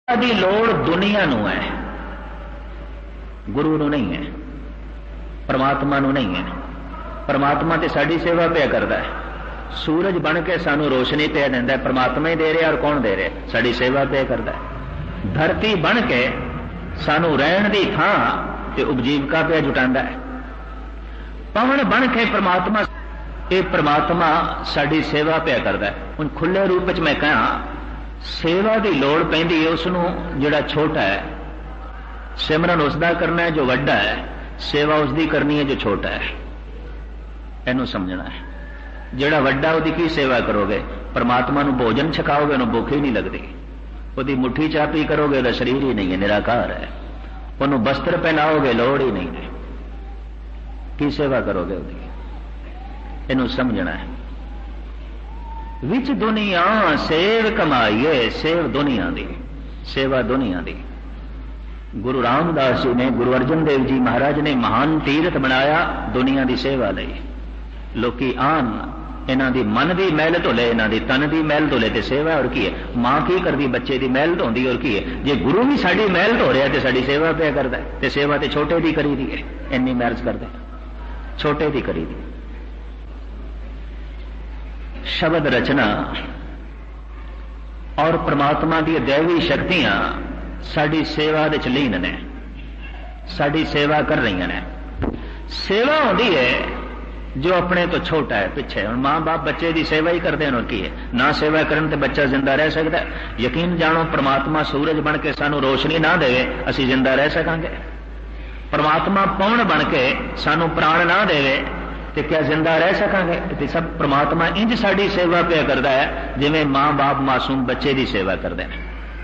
की लोड़ दुनिया नूं है, गुरु नूं नहीं है, परमात्मा नूं नहीं है। परमात्मा ते साडी सेवा पिया करदा है। सूरज बन के सानू रोशनी पिया दिंदा है, परमात्मा ही दे रहा और कौन दे रहा? साडी सेवा पिया करदा है। धरती बन के सानू रहण दी थां ते उपजीविका पिया जुटांदा है। पवन बन के परमात्मा, ये परमात्मा साडी सेवा पिया करदा है। हुण खुले रूप विच मैं कहां, सेवा की लोड़ पैंदी है उसनूं जिहड़ा छोटा है, सिमरन उसदा करना है जो वड्डा है, सेवा उसदी करनी है जो छोटा है। इहनूं समझना है। जिहड़ा वड्डा उहदी की सेवा करोगे? परमात्मा नूं भोजन छकाओगे, उहनूं भुख ही नहीं लगदी। उहदी मुट्ठी चापी करोगे, उहदा शरीर ही नहीं है, निराकार है। उहनूं वस्त्र पहनाओगे, लोड़ ही नहीं है, की सेवा करोगे उहदी? इहनूं समझना है। विच दुनिया सेव कमाईए, सेव दुनिया दी, सेवा दुनिया दी। गुरु रामदास जी ने, गुरु अर्जन देव जी महाराज ने महान तीरथ बनाया दुनिया की सेवा लई। लोकी आन इन्हां दी मन की मैल धुले, इन्हां दी तन की मैल धुले ते सेवा और की है? मां की करदी? बच्चे की मैल धोंदी और की है? जे गुरु भी साडी मैल धो रहा तो साडी सेवा पिया करदा है। ते सेवा ते छोटे दी करी दी है, इन्नी मैल करदे, छोटे दी करी दी। शब्द रचना और परमात्मा की दैवी शक्तियां साडी सेवा दे च लीन ने, साडी सेवा कर रही ने। सेवा होती है जो अपने तो छोटा है, पिछे। हुण मां बाप बच्चे की सेवा ही करते हैं और की है? ना सेवा करन ते बच्चा जिंदा रह सकता है? यकीन जानो, परमात्मा सूरज बन के सानू रोशनी ना देवे, असी जिंदा रह सकांगे? परमात्मा पौन बन के सानू प्राण ना देवे तो क्या जिंदा रह सकांगे? तो सब परमात्मा इंज साडी सेवा पिया करता है जिवें मां बाप मासूम बच्चे की सेवा करते हैं।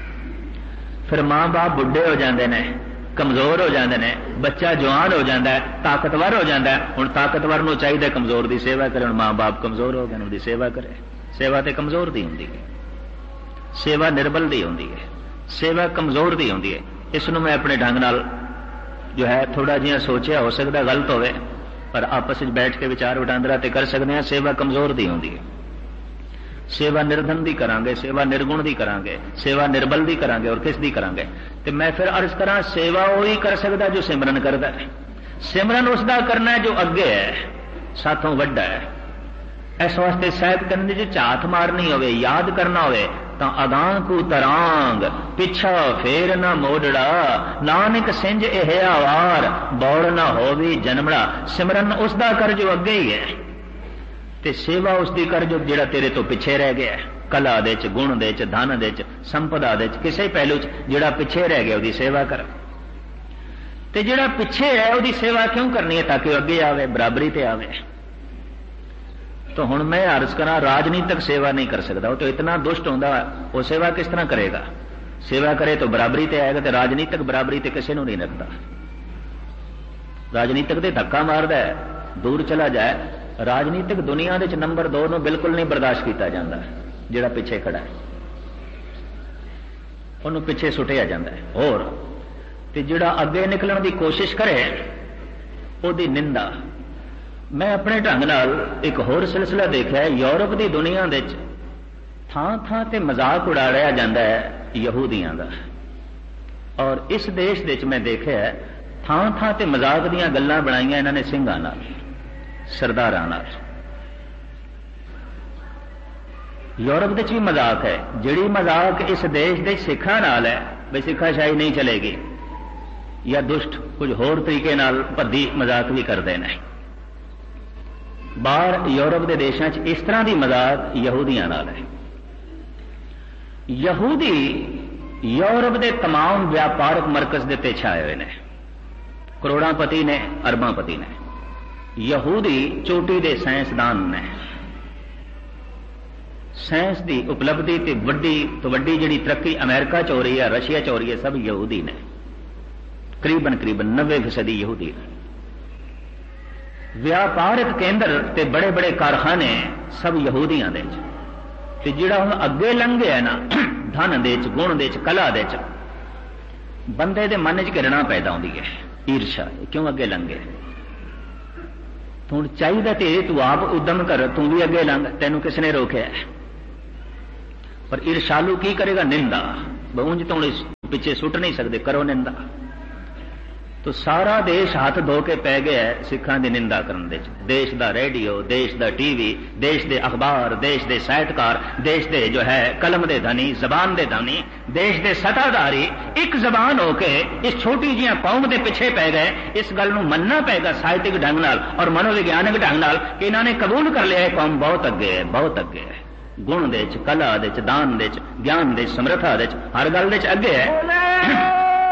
फिर मां बाप बुढ़े हो जाते हैं, कमजोर हो जाते हैं, बच्चा जवान हो जाता है, ताकतवर हो जाता है। हुण ताकतवर नूं चाहिए कमजोर की सेवा करे। हुण मां बाप कमजोर हो गए, उनकी सेवा करे। सेवा तो कमजोर दी हुंदी है, सेवा निर्बल दी हुंदी है, सेवा कमजोर दी हुंदी है। इसनूं मैं अपने ढंग नाल जो है थोड़ा जिहा सोचिया, हो सकता गलत होवे, पर आपस में बैठ के विचार वटांदरा ते कर सकते हैं। सेवा कमजोर दी होंदी है। सेवा निर्धन दी करांगे, सेवा निर्गुण दी करांगे, सेवा निर्बल दी करांगे, और किस दी करांगे? ते मैं फिर अर्ज करा, सेवा वही कर सकता जो सिमरन करता है। सिमरन उसदा करना है जो अगे है, साथों वड्डा है। इस वास्ते साहिब करने जे झात मारनी होवे, याद करना होवे, तां अगां कू तरांग पिछा फेर न मोड़ड़ा, नानक सिंज एह आवार बौड़ न होवी जन्मड़ा। सिमरन उसदा कर जो अगे ही है, ते सेवा उसदी कर जो जिहड़ा तेरे तो पिछे रह गया। कला दे च, गुण दे च, धन दे च, संपदा दे च, किसी पहलू च जिहड़ा पिछे रह गया, उसदी सेवा कर। ते जिहड़ा पिछे है उसदी सेवा क्यों करनी है? ताकि अगे आवे, बराबरी ते आवे। तो हुण मैं अर्ज करा, राजनीतिक सेवा नहीं कर सकता, वो तो इतना दुष्ट होंदा, वो सेवा किस तरह करेगा? सेवा करे तो बराबरी ते आएगा, तो राजनीतिक बराबरी ते किसी नूं नहीं रखता। राजनीतिक ते धक्का मारदा है, दूर चला जाए। राजनीतिक दुनिया दे च नंबर 2 नूं बिल्कुल नहीं बर्दाश्त किया जाता, जिहड़ा पिछे खड़ा है उन्होंने पिछे सुटिया जाता है। होर ते जिहड़ा अगे निकलण की कोशिश करे उहदी निंदा। मैं अपने ढंग नाल एक होर सिलसिला देखा है, यूरोप की दुनिया दे च थां थां ते मजाक उड़ाया जाता है यहूदियों का, और इस देश दे च मैं देखा है थां थां ते मजाक दीयां गल्लां बनाईयां इन्हां ने सिंघां नाल, सरदारां नाल। यूरोप दे च भी मजाक है, जिहड़ी मजाक इस देश दे सिखां नाल है, बई सिखाशाही नहीं चलेगी, या दुष्ट कुछ होर तरीके नाल भद्दी मजाक भी करते हैं। बाहर यूरोप के देशों च इस तरह की मजाक यहूदियों नाल है। यहूदी यूरोप के तमाम व्यापारक मरकज दे उत्ते छाए हुए हैं, करोड़ांपति ने, अरबांपति ने। यहूदी चोटी के साइंसदान ने, साइंस की उपलब्धि ते वड्डी तो वड्डी जिहड़ी तरक्की अमेरिका च हो रही है, रशिया च हो रही है, सब यहूदी ने। करीबन करीबन 90% यहूदी ने। व्यापारिक केंद्र ते बड़े बड़े कारखाने सब यहूदियां दे च। ते जिहड़ा हुण अगे लंघे है ना, धन दे च, गुण दे च, कला दे च, बंदे दे मन च घृणा पैदा होंदी है, ईर्षा। क्यों अगे लंघे? हुण चाहिदा ते तू आप उद्यम कर, तू भी अगे लंघ, तैनू किसने रोकया? पर ईर्षालू की करेगा? निंदा। उंज तो पिछे सुट नहीं सकते, करो निंदा। तो सारा देश हाथ धो के पै गया है सिखां दी निंदा करन दे। देश दा रेडियो, देश दा टीवी, देश दे अखबार, देश दे साहित्यकार, देश दे जो है कलम दे धनी, जबान दे धनी, देश दे सत्ताधारी एक जबान होके इस छोटी जी कौम दे पिछे पै गए। इस गल नूं मनना पेगा साहित्यिक ढंग नाल और मनोविग्यानक ढंग नाल कि इन्होंने कबूल कर लिया है कौम बहुत अगे है, बहुत अगे है। गुण दे च, कला दे च, दान दे च, ज्ञान दे, समर्था दे च, हर गल दे च अगे है।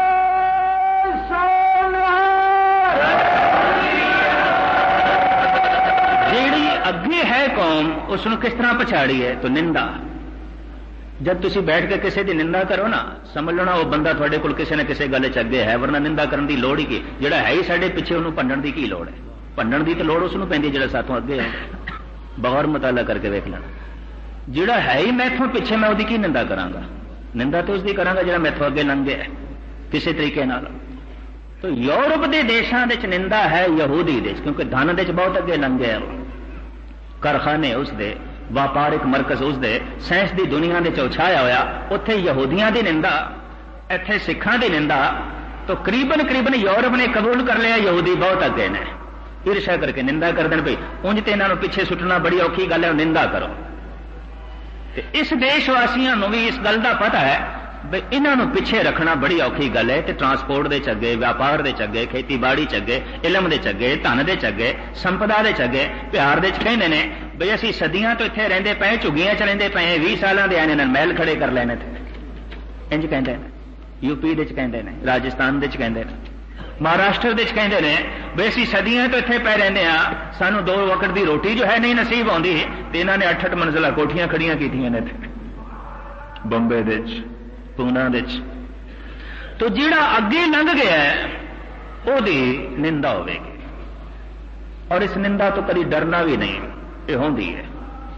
ਜਿਹੜੀ ਅੱਗੇ ਹੈ ਕੌਮ ਉਸ ਨੂੰ ਕਿਸ ਤਰ੍ਹਾਂ ਪਛਾੜੀ ਹੈ? तो ਨਿੰਦਾ। जब ਤੁਸੀਂ ਬੈਠ ਕੇ ਕਿਸੇ ਦੀ ਨਿੰਦਾ ਕਰੋ ਨਾ, ਸਮਝ ਲੈਣਾ ਉਹ ਬੰਦਾ ਤੁਹਾਡੇ ਕੋਲ ਕਿਸੇ ਨਾ ਕਿਸੇ ਗੱਲ 'ਚ ਅੱਗੇ ਹੈ, ਵਰਨਾ ਨਿੰਦਾ ਕਰਨ ਦੀ ਲੋੜ ਹੀ ਕੀ। ਜਿਹੜਾ ਹੈ ਹੀ ਸਾਡੇ ਪਿੱਛੇ ਉਹਨੂੰ ਭੰਡਣ ਦੀ ਕੀ ਲੋੜ ਹੈ? ਭੰਡਣ ਦੀ ਤਾਂ ਲੋੜ ਉਸ ਨੂੰ ਪੈਂਦੀ ਜਿਹੜਾ ਸਾਥੋਂ ਅੱਗੇ ਹੈ। ਬਹੁਤ ਮਤਾਲਾ ਕਰਕੇ ਵੇਖ ਲੈਣਾ। ਜਿਹੜਾ ਹੈ ਹੀ ਮੈਥੋਂ ਪਿੱਛੇ, ਮੈਂ ਉਹਦੀ ਕੀ ਨਿੰਦਾ ਕਰਾਂਗਾ? ਨਿੰਦਾ ਤੇ ਉਸ ਦੀ ਕਰਾਂਗਾ ਜਿਹੜਾ ਮੈਥੋਂ ਅੱਗੇ ਲੰਘ ਗਿਆ ਕਿਸੇ ਤਰੀਕੇ ਨਾਲ। तो यूरोप के देशों के निंदा है यहूदी देश, क्योंकि धन दे बहुत अगे लंघे कारखाने उसके, व्यापारिक मरकज उसके, साइंस की दुनिया के उछाया होया। उत्थे यहूदियों की निंदा, इत्थे सिखां की निंदा। तो करीबन करीबन यूरोप ने कबूल कर लिया यहूदी बहुत अगे ने। ईर्ष्या करके निंदा कर देन भाई उंज तो इन्हों पिछे सुटना बड़ी औखी गल है, निंदा करो। तो इस देशवासियों को भी इस गल का पता है भी इन्हों पिछे रखना बड़ी औखी गल है। तो ट्रांसपोर्ट के चगे, व्यापार के चगे, खेतीबाड़ी चगे, इलम के चगे, धन के चगे, संपदा के चगे, प्यार के कहते हैं बई असी सदियां तो इत्थे रहिंदे पए, झुग्गियां च रहिंदे पए, 20 सालां दे आने महल खड़े कर लेने। इंज कहते हैं यूपी दे कहते हैं, राजस्थान दे कहते हैं, महाराष्ट्र दे कहते हैं बई असी सदियां तो इत्थे पै रहिंदे आ, सानू 2 वक्त की रोटी जो है नहीं नसीब आउंदी। ते इन्हां ने 8-8 मंजिला कोठियां खड़ियां कीतियां ने इत्थे बंबे दे, पूना दे। तो जिहड़ा अगे लंघ गया ओदी निंदा होवेगी, और इस निंदा तो कभी डरना भी नहीं, ये होंदी है,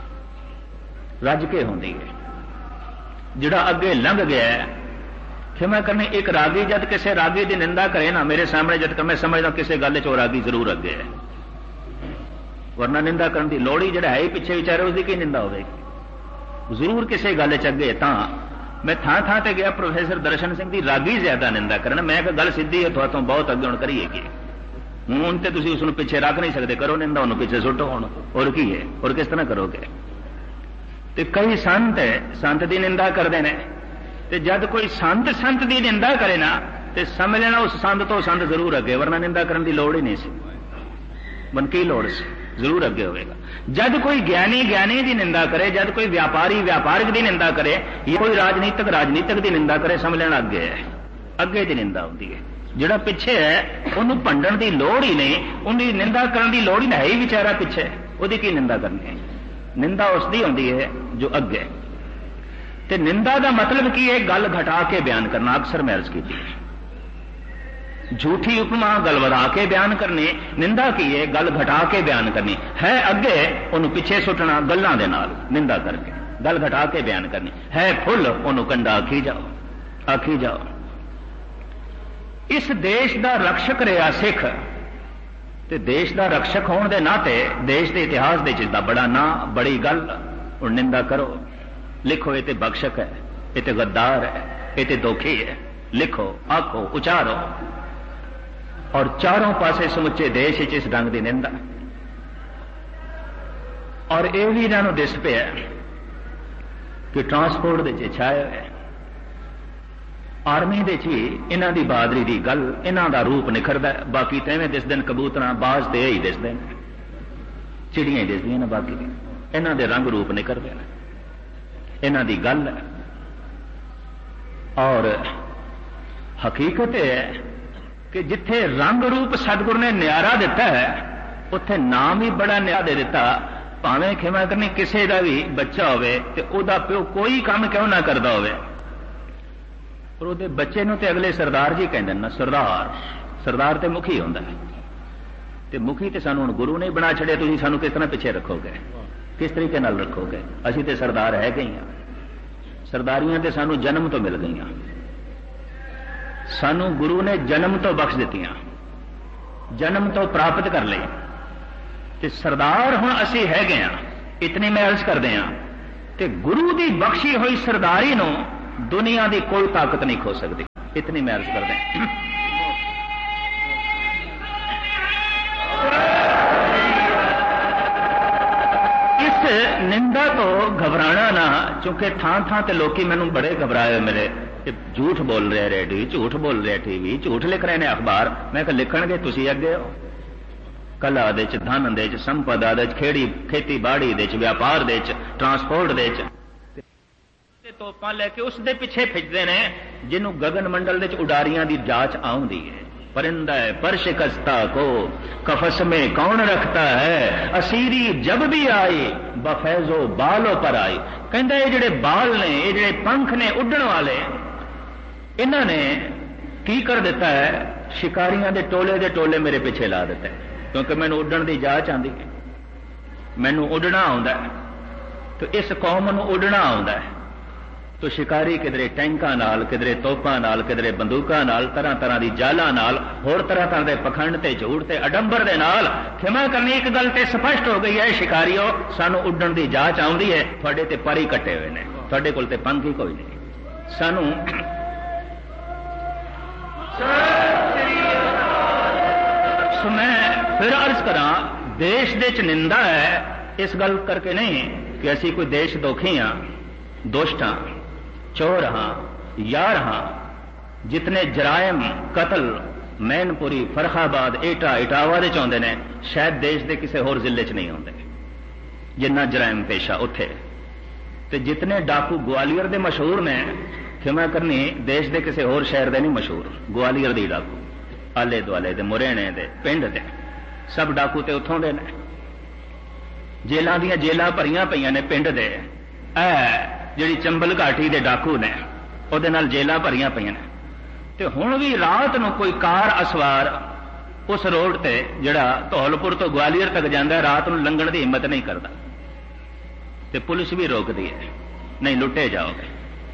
रज के होंदी है। जिहड़ा अगे लंघ गया क्षमा करनी, एक रागी जब किसी रागी की निंदा करे ना मेरे सामने, जब मैं समझदा किसी गल च रागी जरूर अगे है, वरना निंदा करने की लोड़ ही जिहड़ा है पिछे विचारे उसकी की निंदा होवेगी। जरूर किसी गल च अगे। तां मैं थां थां ते गया प्रोफेसर दर्शन सिंह की रागी ज्यादा निंदा करना। मैं गल सीधी है, थोड़ा तो बहुत अगे हुण करिए कि हूँ तो तुसीं उसनूं पिछे रख नहीं सकते, करो निंदा, उन्होंने पिछे सुटो हुण, और की है, और किस तरह करोगे? तो कई संत संत की निंदा करते हैं। तो जब कोई संत संत की निंदा करे ना तो समझ लेना उस संत तो संत जरूर अगे, वरना निंदा करने की लोड़ ही नहीं सी, मन की लोड़ सी, जरूर अगे होगा। जब कोई ज्ञानी ज्ञानी की निंदा करे, जब कोई व्यापारी व्यापारिक की निंदा करे, या कोई राजनीतिक राजनीतिक की निंदा करे, समझ लेना अगे है, अगे की निंदा होती है। जिहड़ा पिछे है उन्होंने भंडण की लोड़ ही नहीं, उनकी निंदा करने की लोड़ ही नहीं, है ही बेचारा पिछे, उसकी की निंदा करनी है? निंदा उसकी होती है जो अगे। तो निंदा का मतलब की है? गल घटा के बयान करना। अक्सर मैं अर्ज की झूठी उपमा गल वधा के बयान करनी। निंदा की है? गल घटा के बयान करनी है, अगे उन्होंने पिछे सुटना गल्लां दे नाल, निंदा करके गल घटा के बयान करनी है। फुल उन्होंने कंडा आखी जाओ, आखी जाओ। इस देश का रक्षक रहा सिख, ते देश का रक्षक होने के नाते देश के इतिहास के जिसका बड़ा ना, बड़ी गल। और निंदा करो, लिखो ये तो बख्शक है, ये तो गद्दार है, ये तो दोखी है। लिखो, आखो, उचारो, और चारों पासे समुचे देश इस ढंग की निंदा। और यह भी इन्हों दिस पे कि ट्रांसपोर्ट के छाया है, आर्मी दे भी इन्हों की बहादरी की गल, इन्हों का रूप निखरदा। बाकी तो इवें दिसदे कबूतर बाज तो यही दिसदे, चिड़ियां ही दिसदियां ने, बाकी इन्हों के रंग रूप निखरदे ने, इन्हों की गल है। और हकीकत है कि जिथे रंग रूप सतगुरु ने न्यारा दिता है, उत्थे नाम ही बड़ा न्यारा दे दिता। भावें खिमा करनी किसी का भी बच्चा होवे ते ओदा प्यो कोई काम क्यों ना करता होवे, पर उहदे बच्चे नूं ते अगले सरदार जी कहंदे ना। सरदार, सरदार ते मुखी हुंदा है, ते मुखी ते सानूं हुण गुरु नहीं बना छड़िया। तुसीं सानूं किस तरह पिछे रखोगे, किस तरीके नाल रखोगे? असीं ते सरदार है गई हां, सरदारियां ते सानूं जन्म तो मिल गईयां, सानू गुरु ने जन्म तो बख्श दित्तियां, जन्म तो प्राप्त कर लई। ते सरदार हुण असीं हैगे हां, इतनी मैं अर्ज करदे हां। ते गुरु दी बख्शी हुई सरदारी नूं दुनिया की कोई ताकत नहीं खो सकती। इतनी मैं अर्ज कर दें। इस निंदा तो घबराना ना, क्योंकि थां थां ते लोग मैनू बड़े घबराए मेरे, झूठ बोल रहे रेडियो, झूठ बोल रहे टीवी, झूठ लिख रहे हैं अखबार। मैं कहा लिखणगे तुसीं अगे हो। कला दे च, धन दे च, संपदा दे च, खेती बाड़ी दे च, व्यापार दे च, ट्रांसपोर्ट दे च तोपां लैके उस दे पिछे फिरदे ने जिन्हों गगन मंडल दे च उडारियां दी जांच आउंदी है। परिंदा है पर शिकस्ता को कफस में कौन रखता है, असीरी जब भी आई बफैजो बालों पर आई। कहंदा ये जिहड़े बाल ने, ये जिहड़े पंख ने उड्डण वाले, इन्हां ने की कर दिता है, शिकारियां दे टोले मेरे पिछे ला दिता है। क्योंकि मैनू उड्डण दी जांच आंदी है, मैनू उड्डना आउंदा है, तो इस कौम नूं उड्डना आउंदा है। तो शिकारी किधरे टैंकां नाल, किधरे तोपां नाल, किधरे बंदूकां नाल, तरह तरह की जालां नाल, होर तरह तरह के पखंड ते झूठ ते अडंबर दे नाल। खिमा करनी, एक गल ते स्पष्ट हो गई है शिकारियों, सानू उड्डण दी जांच आउंदी है, तुहाडे ते पर ही कट्टे हुए ने, तुहाडे कोल ते पंख ही कोई नहीं। सानू सो मैं फिर अर्ज करा, देश दे च निंदा है इस गल करके नहीं कि असी कोई देश दोखी हाँ, दुष्ट हाँ, चोर हाँ, यार हाँ। जितने जरायम, कतल मैनपुरी, फरखाबाद, एटा, इटावा दे चाहुंदे ने, शायद देश दे किसी होर जिले च नहीं आउंदे जिन्ना जरायम पेशा उत्थे। ते जितने डाकू ग्वालियर दे मशहूर ने, खिमा करनी देश दे किसी होर शहर दे नहीं मशहूर। ग्वालियर दी डाकू, आले दुआले दे, मुरैणे दे, पिंड दे, सब डाकू ते उत्थों दे ने। जेलां दियां जेलां भरियां पईयां ने पिंड दे। जिहड़ी चंबल घाटी दे डाकू ने, उहदे नाल जेलां भरियां पईयां ने। ते हुण भी रात नूं कोई कार असवार उस रोड ते जिहड़ा धौलपुर तो ग्वालियर तक जांदा, रात नूं लंघण दी हिम्मत नहीं करदा। ते पुलिस भी रोकदी है, नहीं लुटे जाओगे।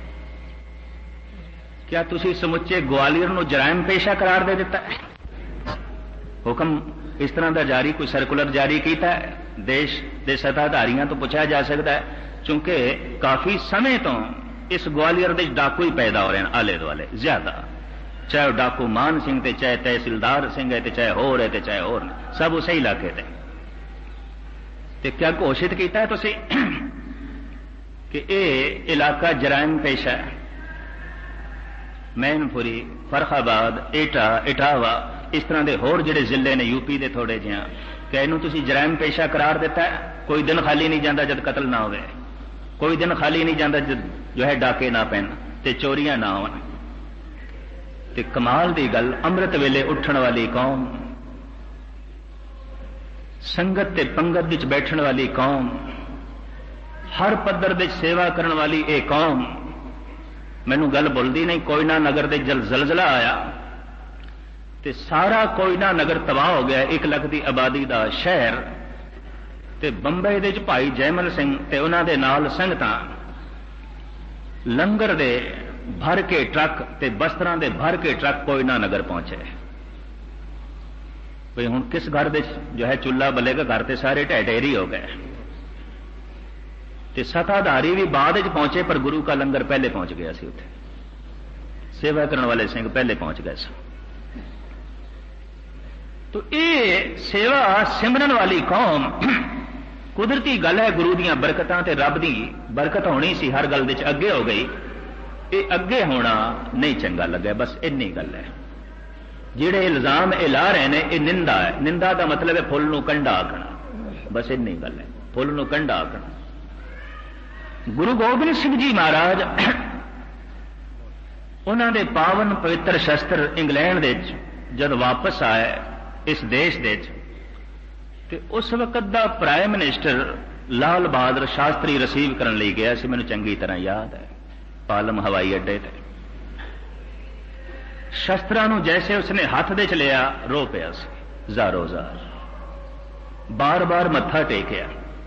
क्या तुसी समुचे ग्वालियर नूं जराइम पेशा करार दे दिता है? हुक्म इस तरह का जारी, कोई सर्कुलर जारी किया है? देश के सत्ताधारियों तो पूछा जा सकता है, क्योंकि काफी समय तो इस ग्वालियर दे डाकू ही पैदा हो रहे हैं आले दुआले ज्यादा। चाहे डाकू मान सिंह थे, चाहे तहसीलदार सिंह है, चाहे होर है, चाहे होर, सब उस इलाके थे। ते क्या घोषित किया है तुसी कि यह इलाका जराइम पेशा है? मैनपुरी, फरखाबाद, एटा, इटावा, इस तरह के होर जिहड़े जिले ने यूपी के थोड़े जिहा, क्या इनू तुसी जराइम पेशा करार दिता है? कोई दिन खाली नहीं जाता जब कतल ना होवे, कोई दिन खाली नहीं जाता जब जो है डाके ना पैन ते चोरियां ना होन। ते कमाल दी गल, अमृत वेले उठण वाली कौम, संगत ते पंगत विच बैठण वाली कौम, हर पद्धर दे सेवा करने वाली ये कौम, मैनू गल बोलदी नहीं। कोयना नगर दे जलजला आया ते सारा कोयना नगर तबाह हो गया, 1 लाख की आबादी का शहर। ते बंबई दे भाई जयमल सिंह ते उन्हां दे नाल संगतां लंगर दे भर के ट्रक ते बस्तरां दे भर के ट्रक कोयना नगर पहुंचे। भाई हुण किस घर दे जो है चुल्ला बलेगा, घर ते सारे ढह ढेरी हो गए। ते सत्ताधारी भी बाद में पहुंचे, पर गुरु का लंगर पहले पहुंच गया सी उत्थे। सेवा करने वाले सिंह पहले पहुंच गए सन। तो ये सेवा सिमरन वाली कौम, कुदरती गल है, गुरु दीयां बरकतां ते रब दी बरकत होनी सी, हर गल दे च अगे हो गई। ये अगे होना नहीं चंगा लगे, बस इन्नी गल है। जिहड़े इल्जाम ये ला रहे हैं, ये निंदा है। निंदा का मतलब है फुल नूं कंडा आखना, बस इन्नी गल है, फुल नूं कंडा आखना। गुरु गोबिंद सिंह जी महाराज उन्होंने दे पावन पवित्र शस्त्र इंग्लैंड दे जब वापस आए इस देश दे, ते उस वक्त the prime minister Lal Bahadur Shastri receive करने लई गया सी, मैनूं चंगी तरह याद है। पालम हवाई अड्डे ते शस्त्रां नूं जैसे उसने हाथ दे च लिया, रो पिया सी ज़ारो ज़ार, बार बार मत्था टेकिया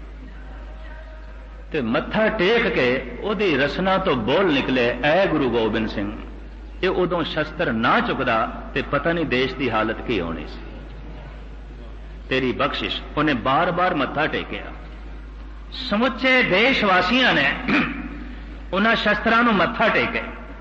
ते मत्था टेक के उहदी रसना तो बोल निकले, ऐ गुरु गोबिंद सिंह, ये उदों शस्त्र ना चुकदा ते पता नहीं देश की हालत की होनी सी। तेरी बख्शिश। उन्हें बार बार मत्था टेकिया। समुचे देशवासियों ने उन्हां शस्त्रां नूं मत्था टेके।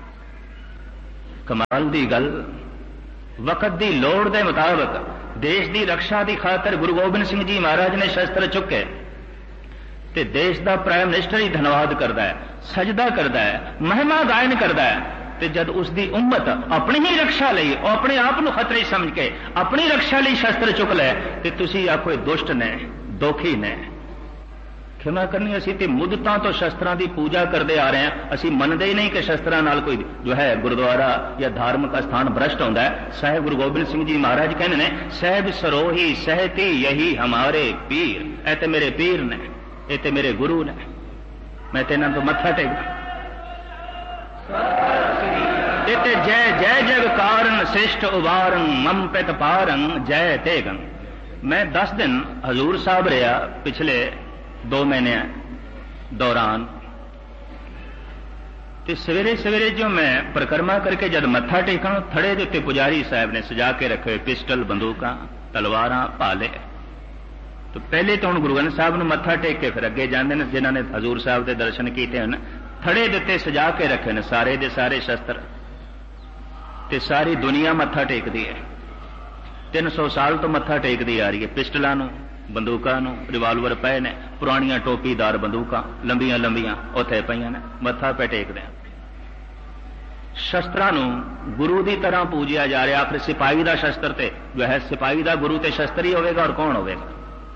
कमाल दी गल, वक्त की लोड़ के मुताबिक देश की रक्षा की खातर गुरु गोबिंद सिंह जी महाराज ने शस्त्र चुके ते देश का प्राइम मिनिस्टर ही धन्यवाद करता है, सजदा करता है, महिमा गायन करता है। ते जब उसकी उम्मत अपनी ही रक्षा लई अपने आप को खतरे समझ के अपनी रक्षा लई शस्त्र चुक लै ते तुसी आखो दुष्ट ने, दोखी ने। क्षमा करनी, असी तो मुद्दतां तो शस्त्रां की पूजा करते आ रहे हैं। असी मनते ही नहीं कि शस्त्रां नाल कोई जो है गुरुद्वारा या धार्मिक स्थान भ्रष्ट होता है। साहिब गुरु गोबिंद सिंह जी महाराज कहने ने, साहिब सरोही सहती यही हमारे पीर। ऐ ते मेरे पीर ने, ये ते मेरे गुरु ने, मैं ते इन्हां तो मत्था टेकदा। ते जय जय जग कारण श्रेष्ठ उबारं मम पित पारं जय तेगं। मैं 10 दिन हजूर साहब रहा पिछले 2 महीने दौरान। तो सवेरे सवेरे जो मैं परिक्रमा करके जब मत्था टेका, थड़े के उत्ते पुजारी साहब ने सजा के रखे हुए पिस्टल, बंदूकां, तलवारां, भाले। तो पहले तो हम गुरु ग्रंथ साहब नूं मत्था टेक के फिर अगे जाते हैं। जिन्हों ने हजूर साहब के दर्शन किए हैं, थड़े के उत्ते सजा के रखे ने सारे दे सारे शस्त्र। ते सारी दुनिया मत्था टेकती है, 300 साल तो मत्था टेकती आ रही है। पिस्टलों नूं, बंदूकों नूं, रिवाल्वर पए ने, पुरानियां टोपीदार बंदूकां लंबियां लंबियां उत्थे पईयां ने, मत्था पे टेकदे हैं। शस्त्रां नूं गुरु की तरह पूजिया जा रहा। फिर सिपाही का शस्त्र ते जो है, सिपाही का गुरु ते शस्त्र ही होगा और कौन होगा?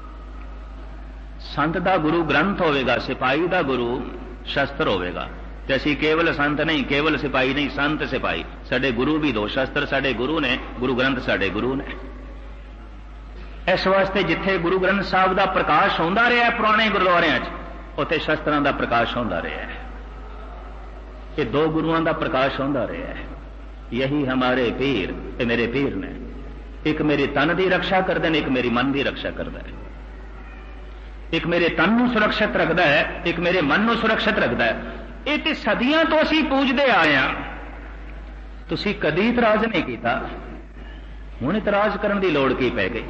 संत का गुरु ग्रंथ होगा, सिपाही का गुरु शस्त्र होगा। ते असीं केवल संत नहीं, केवल सिपाही नहीं, संत सिपाही। साडे गुरु भी 2 शस्त्र साडे गुरु ने, गुरु ग्रंथ साडे गुरु ने। इस वास्ते जिथे गुरु ग्रंथ साहब का प्रकाश होंदा रहा है पुराने गुरुद्वारियां च, उत्थे शस्त्रां का प्रकाश होंदा रहा है। ये 2 गुरुओं का प्रकाश होंदा रहा है। यही हमारे पीर, ये मेरे पीर ने। एक मेरे तन की रक्षा करते हैं, एक मेरी मन की रक्षा करता है। एक मेरे तन को सुरक्षित रखता है, एक मेरे मन को सुरक्षित रखता है। ये तो सदियां तो असीं पूजते आए हैं, तुसीं कदी इतराज नहीं किया। हुण इतराज करने की लोड़ की पै गई?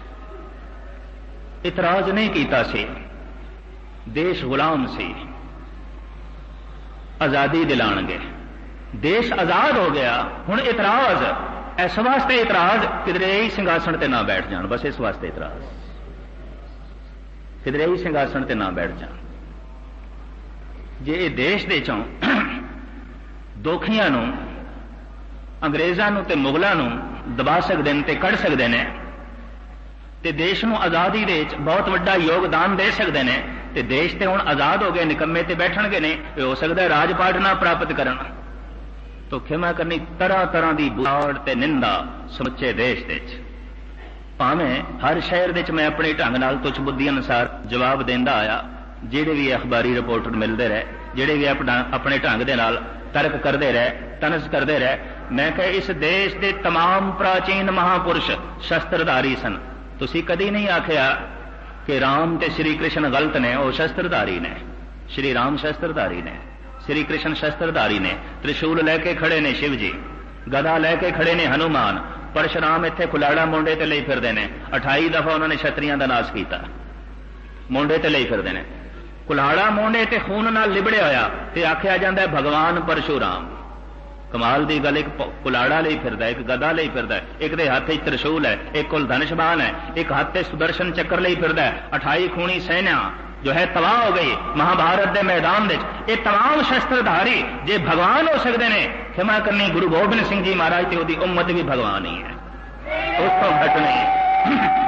इतराज नहीं किया सी, देश गुलाम सी, आजादी दिलाणगे, देश आजाद हो गया। हुण इतराज इस वास्ते, इतराज किधरे ही सिंघासन ते ना बैठ जान, बस इस वास्ते इतराज, किधरे ही सिंघासन ते ना बैठ जान। जे देश दे चों दोखियां नूं, अंग्रेज़ां नूं ते मुगलां नूं दबा सकदे ने ते कढ़ सकदे ने, ते देश नूं आज़ादी दे विच बहुत वड्डा योगदान दे सकदे ने, ते देश ते हुण आज़ाद हो गए, निकम्मे ते बैठणगे ने, हो सकदा है राजपाट ना प्राप्त करन। तो क्षमा करनी, तरह तरह की बुराड़ ते निंदा समुचे देश दे विच। भावें हर शहर दे विच मैं अपने ढंग नाल तुच्छ बुद्धि अनुसार जवाब देंदा आया, ਜਿਹੜੇ भी अखबारी रिपोर्टर मिलते रहे, ਜਿਹੜੇ भी अपने ढंग के नाल तर्क करते रहे, तनस करते रहे। मैं कहा इस देश के तमाम प्राचीन महापुरुष शस्त्रधारी सन। तुसी कदी नहीं आखिया कि राम ते श्री कृष्ण गलत ने, वो शस्त्रधारी ने। श्री राम शस्त्रधारी ने, श्री कृष्ण शस्त्रधारी ने। त्रिशूल लैके खड़े ने शिव जी, गदा लैके खड़े ने हनुमान। परशुराम इत्थे कुलाड़ा मोंडे ते लई फिरदे ने, 28 दफा उन्होंने छतरियां दा नाश किया, मोंडे ते लई फिरदे ने। कुल्हाड़ा मोंडे ते खून नाल लिबड़िया होया ते आख्या जांदा है भगवान परशुराम। कमाल दी गल, एक कुल्हाड़ा लई फिरदा, एक गदा लई फिरदा, एक दे हाथ विच त्रिशूल है, एक कोल धनुषबाण है, एक हाथ ते सुदर्शन चक्र लई फिरदा है। 28 खूनी सेना जो है तबाह हो गई महाभारत के मैदान विच। ये तमाम शस्त्रधारी जे भगवान हो सकते हैं, क्षमा करनी गुरु गोबिंद सिंह जी महाराज ते उहदी उम्मत भी भगवान ही है, उस तो घट नहीं।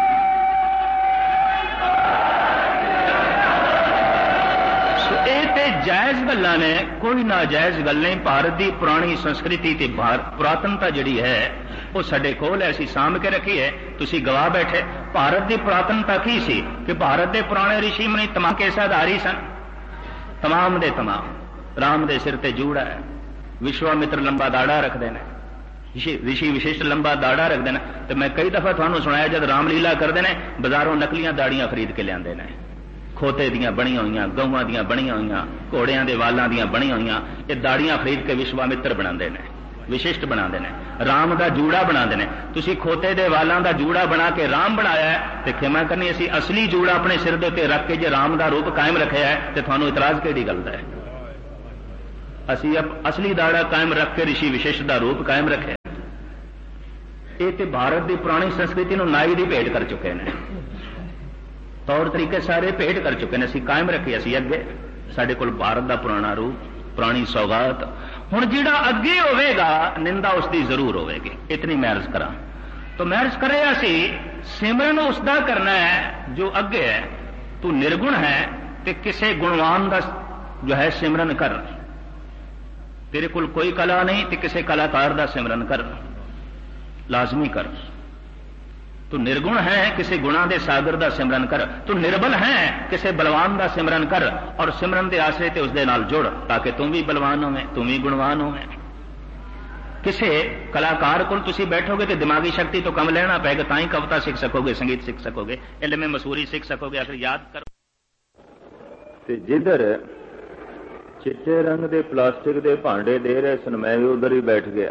जायज गल्लां ने, कोई नाजायज गल नहीं। भारत की पुरानी संस्कृति ते पुरातनता जिहड़ी है वो साडे कोल है, असीं साम के रखी है। तुसीं गवाह बैठे भारत की पुरातनता की सी कि भारत के पुराने ऋषि मुनि तमाम केसाधारी सन, तमाम दे तमाम। राम दे सिर ते जूड़ा है, विश्वामित्र लंबा दाड़ा रखते हैं, ऋषि विशिष्ट लंबा दाड़ा रखते हैं। तो मैं कई दफा तुहानूं सुनाया, जब रामलीला करते हैं बाजारों नकलियां दाड़ियां खरीद के लियाते हैं, खोते दियां बनिया हुई, गऊआं दियां बनिया हुई, घोड़ियां दे वालां दियां बनिया हुई, ये दाड़ियां खरीद के विश्वामित्र बनाते हैं, विशिष्ट बनाते हैं। राम का जूड़ा बनाते हैं। तुसीं खोते दे वालां का जूड़ा बना के राम बनाया है, तो क्षमा करनी असीं असली जूड़ा अपने सिर दे उत्ते रख के जे राम का रूप कायम रखा है, तो तुहानूं इतराज किहड़ी गल दा है? असी असली दाड़ा कायम रख के ऋषि विशिष्ट का रूप कायम रखे। ये तो भारत की पुरानी संस्कृति को नाई की भेंट कर चुके हैं, तौर तरीके सारे भेंट कर चुके हैं, असी कायम रखे। असी अगे साडे कोल भारत का पुराना रूप, पुरानी सौगात। हुण जिहड़ा अगे होवेगा निंदा उसकी जरूर होवेगी। इतनी मैं अर्ज करा तो मैं अर्ज करे असी सिमरन उसका करना है जो अगे है। तू निर्गुण है तो किसी गुणवान का जो है सिमरन कर। तेरे कोल कोई कला नहीं तो किसी कलाकार का सिमरन कर, लाजमी कर। तू निर्गुण है किसी गुणा के सागर का सिमरन कर। तू निर्बल है किसी बलवान का सिमरन कर और सिमरन के आसरे ते उसदे नाल जुड़ ताकि तू भी बलवान होवे, तू भी गुणवान होवे। किसी कलाकार को तुसी बैठोगे तो दिमागी शक्ति तो कम लेना पेगा, तां ही कविता सीख सकोगे, संगीत सीख सकोगे, इल्म मसूरी सीख सकोगे। आखिर याद करो जिधर चिट्टे रंग के प्लास्टिक के भांडे दे रहे सन मैं भी उधर ही बैठ गया।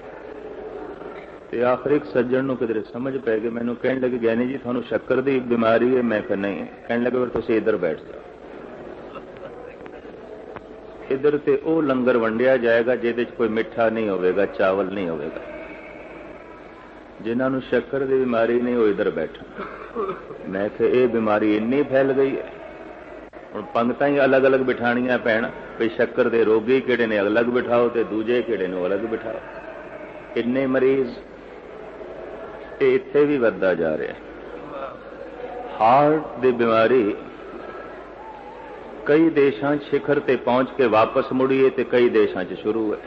तो आखिर एक सज्जन को किधरे समझ पै गई, मैनू कहने लगे ज्ञानी जी थानू शक्कर की बीमारी है। मैं कहा नहीं। कहने लगे फिर तुम इधर बैठ जाओ, इधर ते वो लंगर वंडिया जाएगा जिहदे कोई मिठा नहीं होगा, चावल नहीं होगा। जिन्होंने शक्कर की बीमारी नहीं वो इधर बैठा। मैं कहा ये बीमारी इन्नी फैल गई है, हुण पंगतां ही अलग अलग बिठाणियां पैण भी शक्कर के रोगी किहड़े ने अलग बिठाओ तो दूजे किहड़े ने अलग बिठाओ। इन्ने मरीज इत्थे भी वधदा जा रहा। हार्ट की बीमारी कई देशों शिखर ते पहुंच के वापस मुड़ी है, कई देशों शुरू है।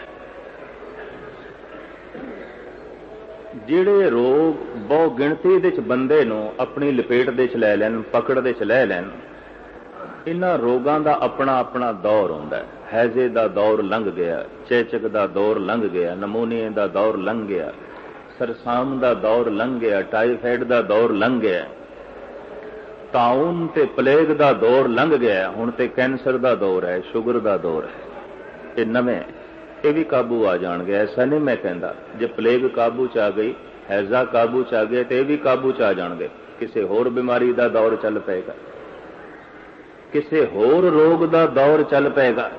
जिहड़े रोग बहु गिणती दे बंदे नूं अपनी लपेट दे लै लैन, पकड़ दे लै लैन, इन्हां रोगां दा अपना अपना दौर हुंदा है। हैजे दा दौर लंघ गया, चेचक दा दौर लंघ गया, नमूनीए दा दौर लंघ गया, सरसाम दा दौर लंघ गया, टाइफाइड दा दौर लंघ गया, ताउन ते प्लेग दा दौर लंघ गया, हुण ते कैंसर दा दौर है, शुगर दा दौर है। ये नवें ये भी काबू आ जाणगे। ऐसा नहीं मैं कहंदा जे प्लेग काबू च आ गई, हैजा काबू च आ गया तो यह भी काबू च आ जाणगे। किसी होर बीमारी दा दौर चल पेगा, किसी होर रोग दा दौर चल पेगा।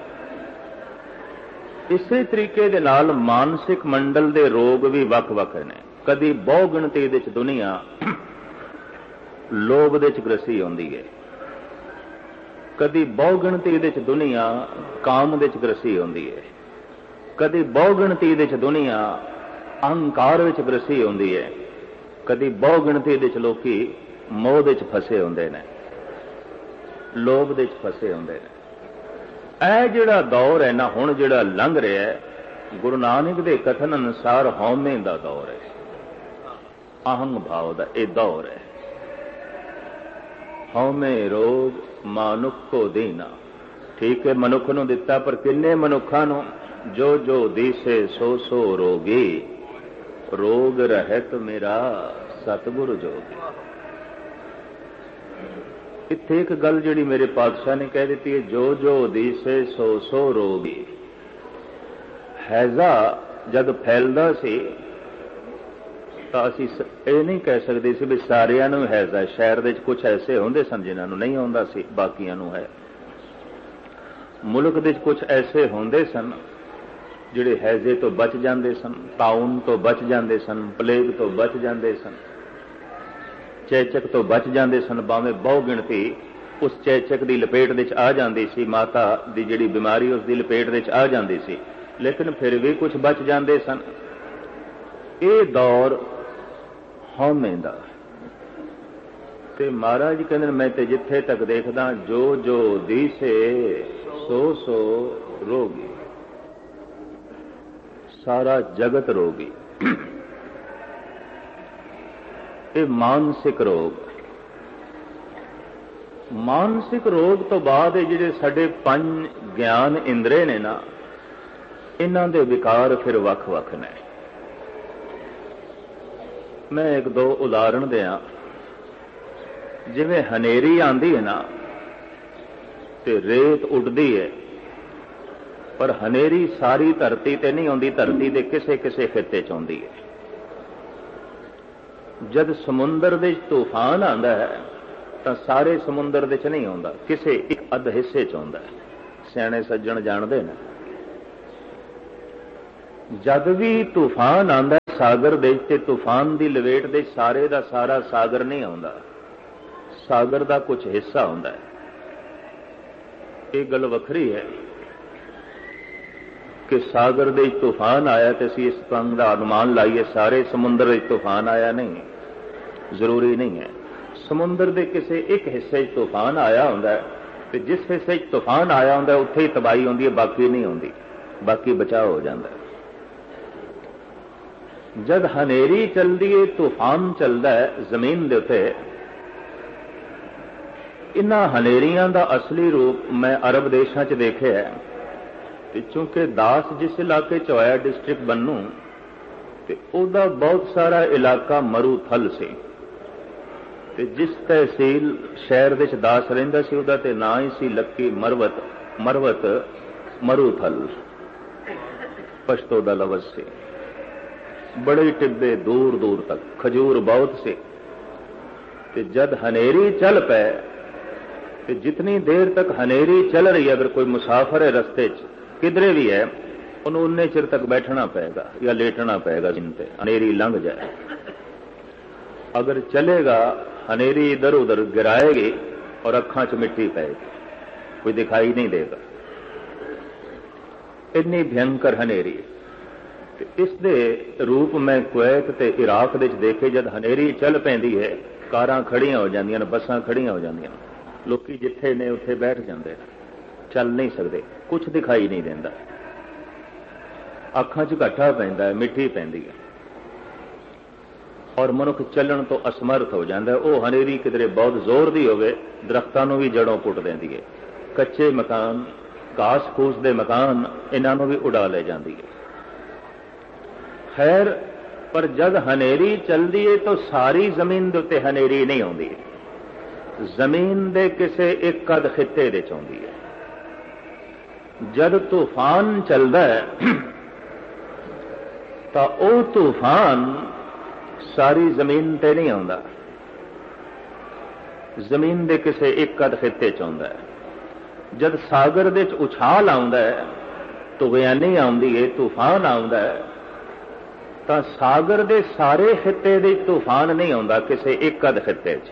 इसे तरीके दे नाल मानसिक मंडल दे रोग भी वख-वख ने। कदी बहु गिणती दे विच दुनिया लोभ दे विच ग्रसी होंदी है, कदी बहु गिणती दे विच दुनिया काम दे विच ग्रसी होंदी है, कदी बहु गिणती दे विच दुनिया अहंकार विच ग्रसी होंदी है, कदी बहु गिणती दे विच लोकी मोह दे विच फसे होंदे ने, लोभ दे विच फसे होंदे ने। ਇਹ ਜਿਹੜਾ दौर है ना हुण ਜਿਹੜਾ लंघ ਰਿਹਾ है, गुरु नानक के कथन अनुसार हौमे का दौर है, अहंग भाव का यह दौर है। हौमे रोग मानुख को दीना। ठीक है मनुख नूं दिता, पर किन्ने मनुखा नूं? जो जो दिसे सो सो रोगी, रोग रहत मेरा सतगुरु जोगी। इत्थे एक गल जिहड़ी मेरे पातशाह ने कह दी है, जो जो दिसे सो सो रोगी। हैजा जद फैलदा सी तां असीं ये नहीं कह सकते सी भी सारियां नूं हैजा। शहर दे कुछ ऐसे होंदे सन जिन्हां नूं नहीं आउंदा सी, बाकियां नूं है। मुल्क दे कुछ ऐसे होंदे सन जिहड़े हैजे तो बच जांदे सन, ताउन तो बच जांदे सन, प्लेग तो बच जांदे सन, चेचक तो बच जाते सन। भावें बहु गिणती उस चेचक की लपेट दे आ जाती सी, माता की जिहड़ी बीमारी उसकी लपेट दे आ जाती सी, लेकिन फिर भी कुछ बच जाते सन। ये दौर हौमे दा ते महाराज कहते मैं ते जिथे तक देखदा, जो जो दिसे सो सो रोगी। सारा जगत रोगी। ये मानसिक रोग। मानसिक रोग तो बाद जिहड़े साडे पंज ज्ञान इंद्रे ने ना, इन्हां दे विकार फिर वख-वख ने। मैं एक दो उदाहरण दियां। जिवें हनेरी आंदी है ना ते रेत उड़दी है, पर हनेरी सारी धरती ते नहीं आउंदी, धरती दे किसे किसे खिते च आउंदी है। जद समुंदर दे तूफान आंदा है तो सारे समुंदर दे च नहीं आउंदा, किसे एक अध हिस्से च आउंदा है। सियाणे सज्जण जानदे ने जद भी तूफान आंदा सागर दे ते तूफान की लपेट दे सारे का सारा सागर नहीं आंदा, सागर का कुछ हिस्सा आंदा है। ये गल वखरी है कि सागर दे तूफान आया तो असीं इस तरह का अनुमान लाइए सारे समुद्र दे तूफान आया, नहीं, जरूरी नहीं है। समुद्र के किसी एक हिस्से तूफान आया होंदा है ते जिस हिस्से तूफान आया होंदा है उत्थे ही तबाही होंदी है, बाकी नहीं होंदी, बाकी बचाव हो जाता है। जद हनेरी चलती है, तूफान चलता है जमीन के उत्ते, इन्हां हनेरियां दा असली रूप मैं अरब देशों च देखिया है। चूंकि दास जिस इलाके च होया डिस्ट्रिक्ट बन्नू, ते उहदा बहुत सारा इलाका मरूथल से, ते जिस तहसील शहर विच दास रहिंदा सी उहदा ते नां ही सी लक्की मरवत, मरवत मरूथल पश्तो दा लफ्ज़ से। बड़े टिब्बे दूर दूर तक, खजूर बहुत से। ते जद हनेरी चल पे, ते जितनी देर तक हनेरी चल रही है, अगर कोई मुसाफर है रस्ते च किधरे भी है, उन्होंने उन्ने चिर तक बैठना पड़ेगा या लेटना पड़ेगा जिनते हनेरी लंघ जाए। अगर चलेगा हनेरी इधर उधर गिराएगी और अखां च मिट्टी पेगी, कोई दिखाई नहीं देगा, इतनी भयंकर हनेरी। इस दे रूप मैं कुवैत ते इराक दे देखे, जद हनेरी चल पैंदी है कारां खड़ियां हो जांदियां, बसां खड़ियां हो जांदियां, लोकी जिथे ने उत्थे बैठ जांदे, चल नहीं सकते, कुछ दिखाई नहीं देंदा, अखां च घाटा पैंदा है, मिट्टी पैंदी है और मनुख चलन तो असमर्थ हो जाता है। वह हनेरी किधरे बहुत जोर दी होवे, दरख्तां नूं भी जड़ों पुट देंदी है, कच्चे मकान, घास फूस दे मकान, इन्हां नूं भी उड़ा ले जाती है। खैर, पर जब हनेरी चलती है तो सारी जमीन के उत्ते हनेरी नहीं आती, जमीन के किसी एक कद खिते दे आती है। जब तूफान चलता है तो वह तूफान सारी जमीन ते नहीं आता, जमीन के किसी एक कद खिते च आंदा है। जब सागर दे उछाल आता है, तुगयानी आती है, तूफान आता है, तो सागर दे सारे खिते दे तूफान नहीं आता, किसी एक कद खिते च।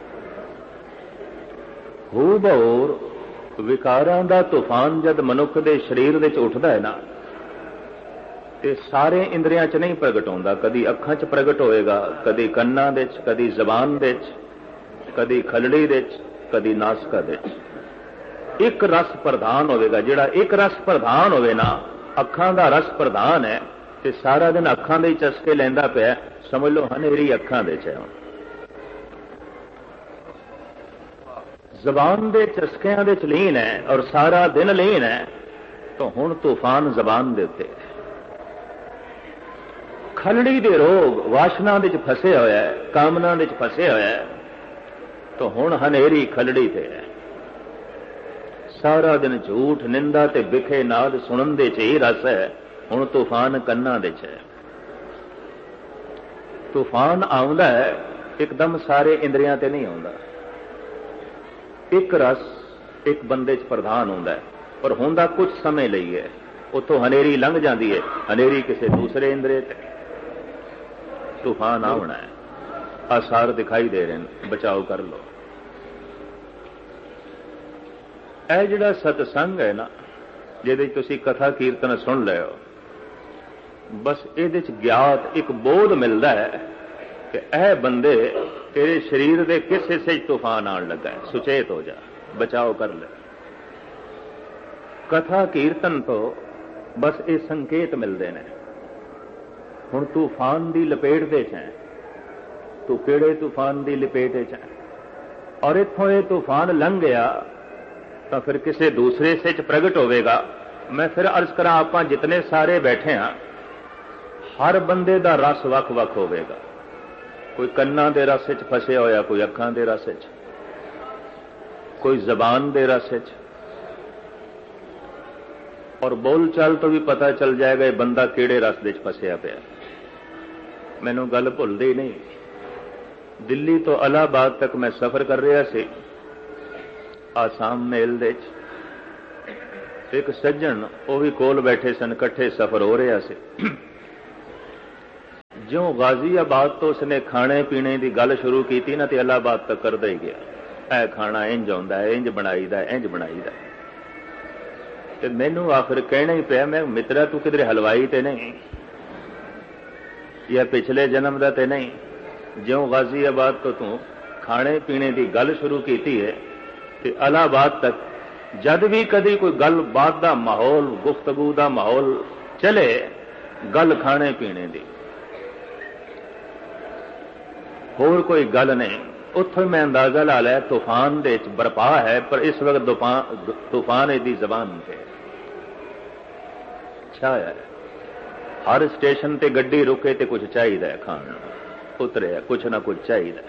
हूबहूर विकारां दा तूफान जद मनुख दे शरीर दे उठदा है ना, ते सारे इंद्रियां च नहीं प्रगट होंदा, कदी अखां च प्रगट होएगा, कदी कन्नां दे च, कदी जबान दे च, कदी खलड़ी दे च, कदी नासका दे च। एक रस प्रधान होवेगा, जिहड़ा एक रस प्रधान होवे ना, अखां दा रस प्रधान है, ते सारा दिन अखां दे चस्के लैंदा पिया, समझ लो हनेरी अखां दे च है। जबान दे चस्कियां दे च लीन है और सारा दिन लीन है, तो हुण तूफान जबान दे उत्ते। खलड़ी दे रोग वासना दे च फसे होया है, कामना दे च फसे होया है, तो हुण हनेरी खलड़ी ते है। सारा दिन झूठ निंदा ते बिखे नाद सुनन दे च ही रस है, हुण तूफान कन्ना दे च है। तूफान आउंदा है एकदम सारे इंद्रियां ते नहीं आउंदा, एक रस एक बंदे च प्रधान होंदा है, पर होंदा कुछ समय लई है, उतों हनेरी लंघ जाती है, हनेरी किसी दूसरे इंद्रिय ते। तूफान आना है, आसार दिखाई दे रहे हैं, बचाव कर लो। यह जिहड़ा सतसंग है ना, जिहदे तुसीं कथा कीर्तन सुन लिओ, बस इहदे च ज्ञात एक बोध मिलता है कि यह बंदे तेरे शरीर के किस हिस्से तूफान आन लगा है, सुचेत हो जा, बचाव कर ले। कथा कीर्तन तो बस ये संकेत मिलते हैं। हुण तूफान की लपेट दे च है, तू किहड़े तूफान की लपेट च है, और इत्थों ये तूफान लंघ गया तो फिर किसी दूसरे हिस्से च प्रगट होवेगा। मैं फिर अर्ज करा, आप जितने सारे बैठे हैं, हर बंदे का रस वख वख होवेगा। कोई कन्ना दे रस च फसे होया, कोई अखां दे रस च, कोई जबान दे रस च, और बोल चाल तो भी पता चल जाएगा ये बंदा किहड़े रस दे फसिया पिया। मैनूं गल भुलदी नहीं, दिल्ली तो इलाहाबाद तक मैं सफर कर रहा सी, आसाम मेल दे एक सज्जन वो भी कोल बैठे सन, इकट्ठे सफर हो रहा से। ज्यों गाजियाबाद तो उसने खाने पीने की गल शुरू की ना, तो इलाहाबाद तक करता ही गया। ए खाना इंज आउंदा है, इंज बनाईदा, इंज बनाईदा। ते मैनू आखिर कहना ही पिया, मैं मित्रा तू किधरे हलवाई ते नहीं या पिछले जन्म का ते नहीं, ज्यों गाजियाबाद तो तू खाने पीने की गल शुरू की है, तो इलाहाबाद तक जद भी कभी कोई गल बात का माहौल, गुफ्तगू का माहौल चले, गल खाने पीने की, होर कोई गल नहीं। उत्थों मैं अंदाजा ला लिया तूफान दे बरपा है, पर इस वक्त तूफान इसकी जबान से छाया है। हर स्टेशन ते गड्डी रुके तो कुछ चाहिए खाना, उतरे कुछ ना कुछ चाहिए,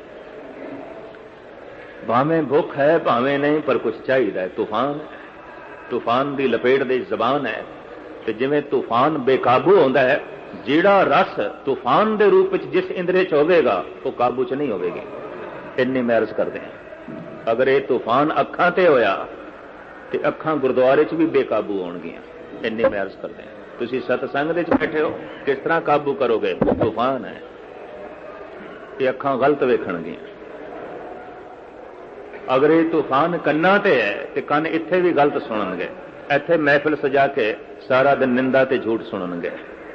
भावें भुख है भावें नहीं, पर कुछ चाहिए। तूफान है, तूफान की लपेट दी जबान है। तो जिवें तूफान बेकाबू होंदा है, जिहड़ा रस तूफान के रूप में जिस इंद्रे च होवेगा वो काबू च नहीं होवेगी। इन्नी मैं अर्ज करते हैं, अगर ये तूफान अखां ते होया तो अखां गुरुद्वारे च भी बेकाबू होणगियां। इन्नी मैं अर्ज करते हैं, तुसीं सतसंग दे च बैठे हो, किस तरह काबू करोगे? तूफान है, ये अखां गलत वेखणगियां। अगर ये तूफान कन्ना ते है तो कन इत्थे भी गलत सुनणगे, इत्थे महफिल सजा के सारा दिन निंदा ते झूठ सुनणगे।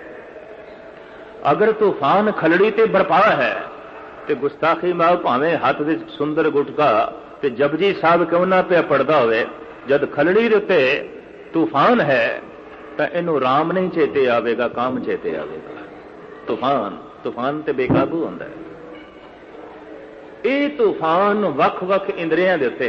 अगर तूफान खलड़ी ते बरपा है तो गुस्ताखी मां भावें हाथ विच सुंदर गुटका ते जपजी साहब क्यों ना पिया पढ़दा होवे, जद खलड़ी दे उत्ते तूफान है तो इनू राम नहीं चेते आवेगा, काम चेते आवेगा। तूफान ते बेकाबू होंदा है। ये तूफान वख-वख इंद्रियां दे उत्ते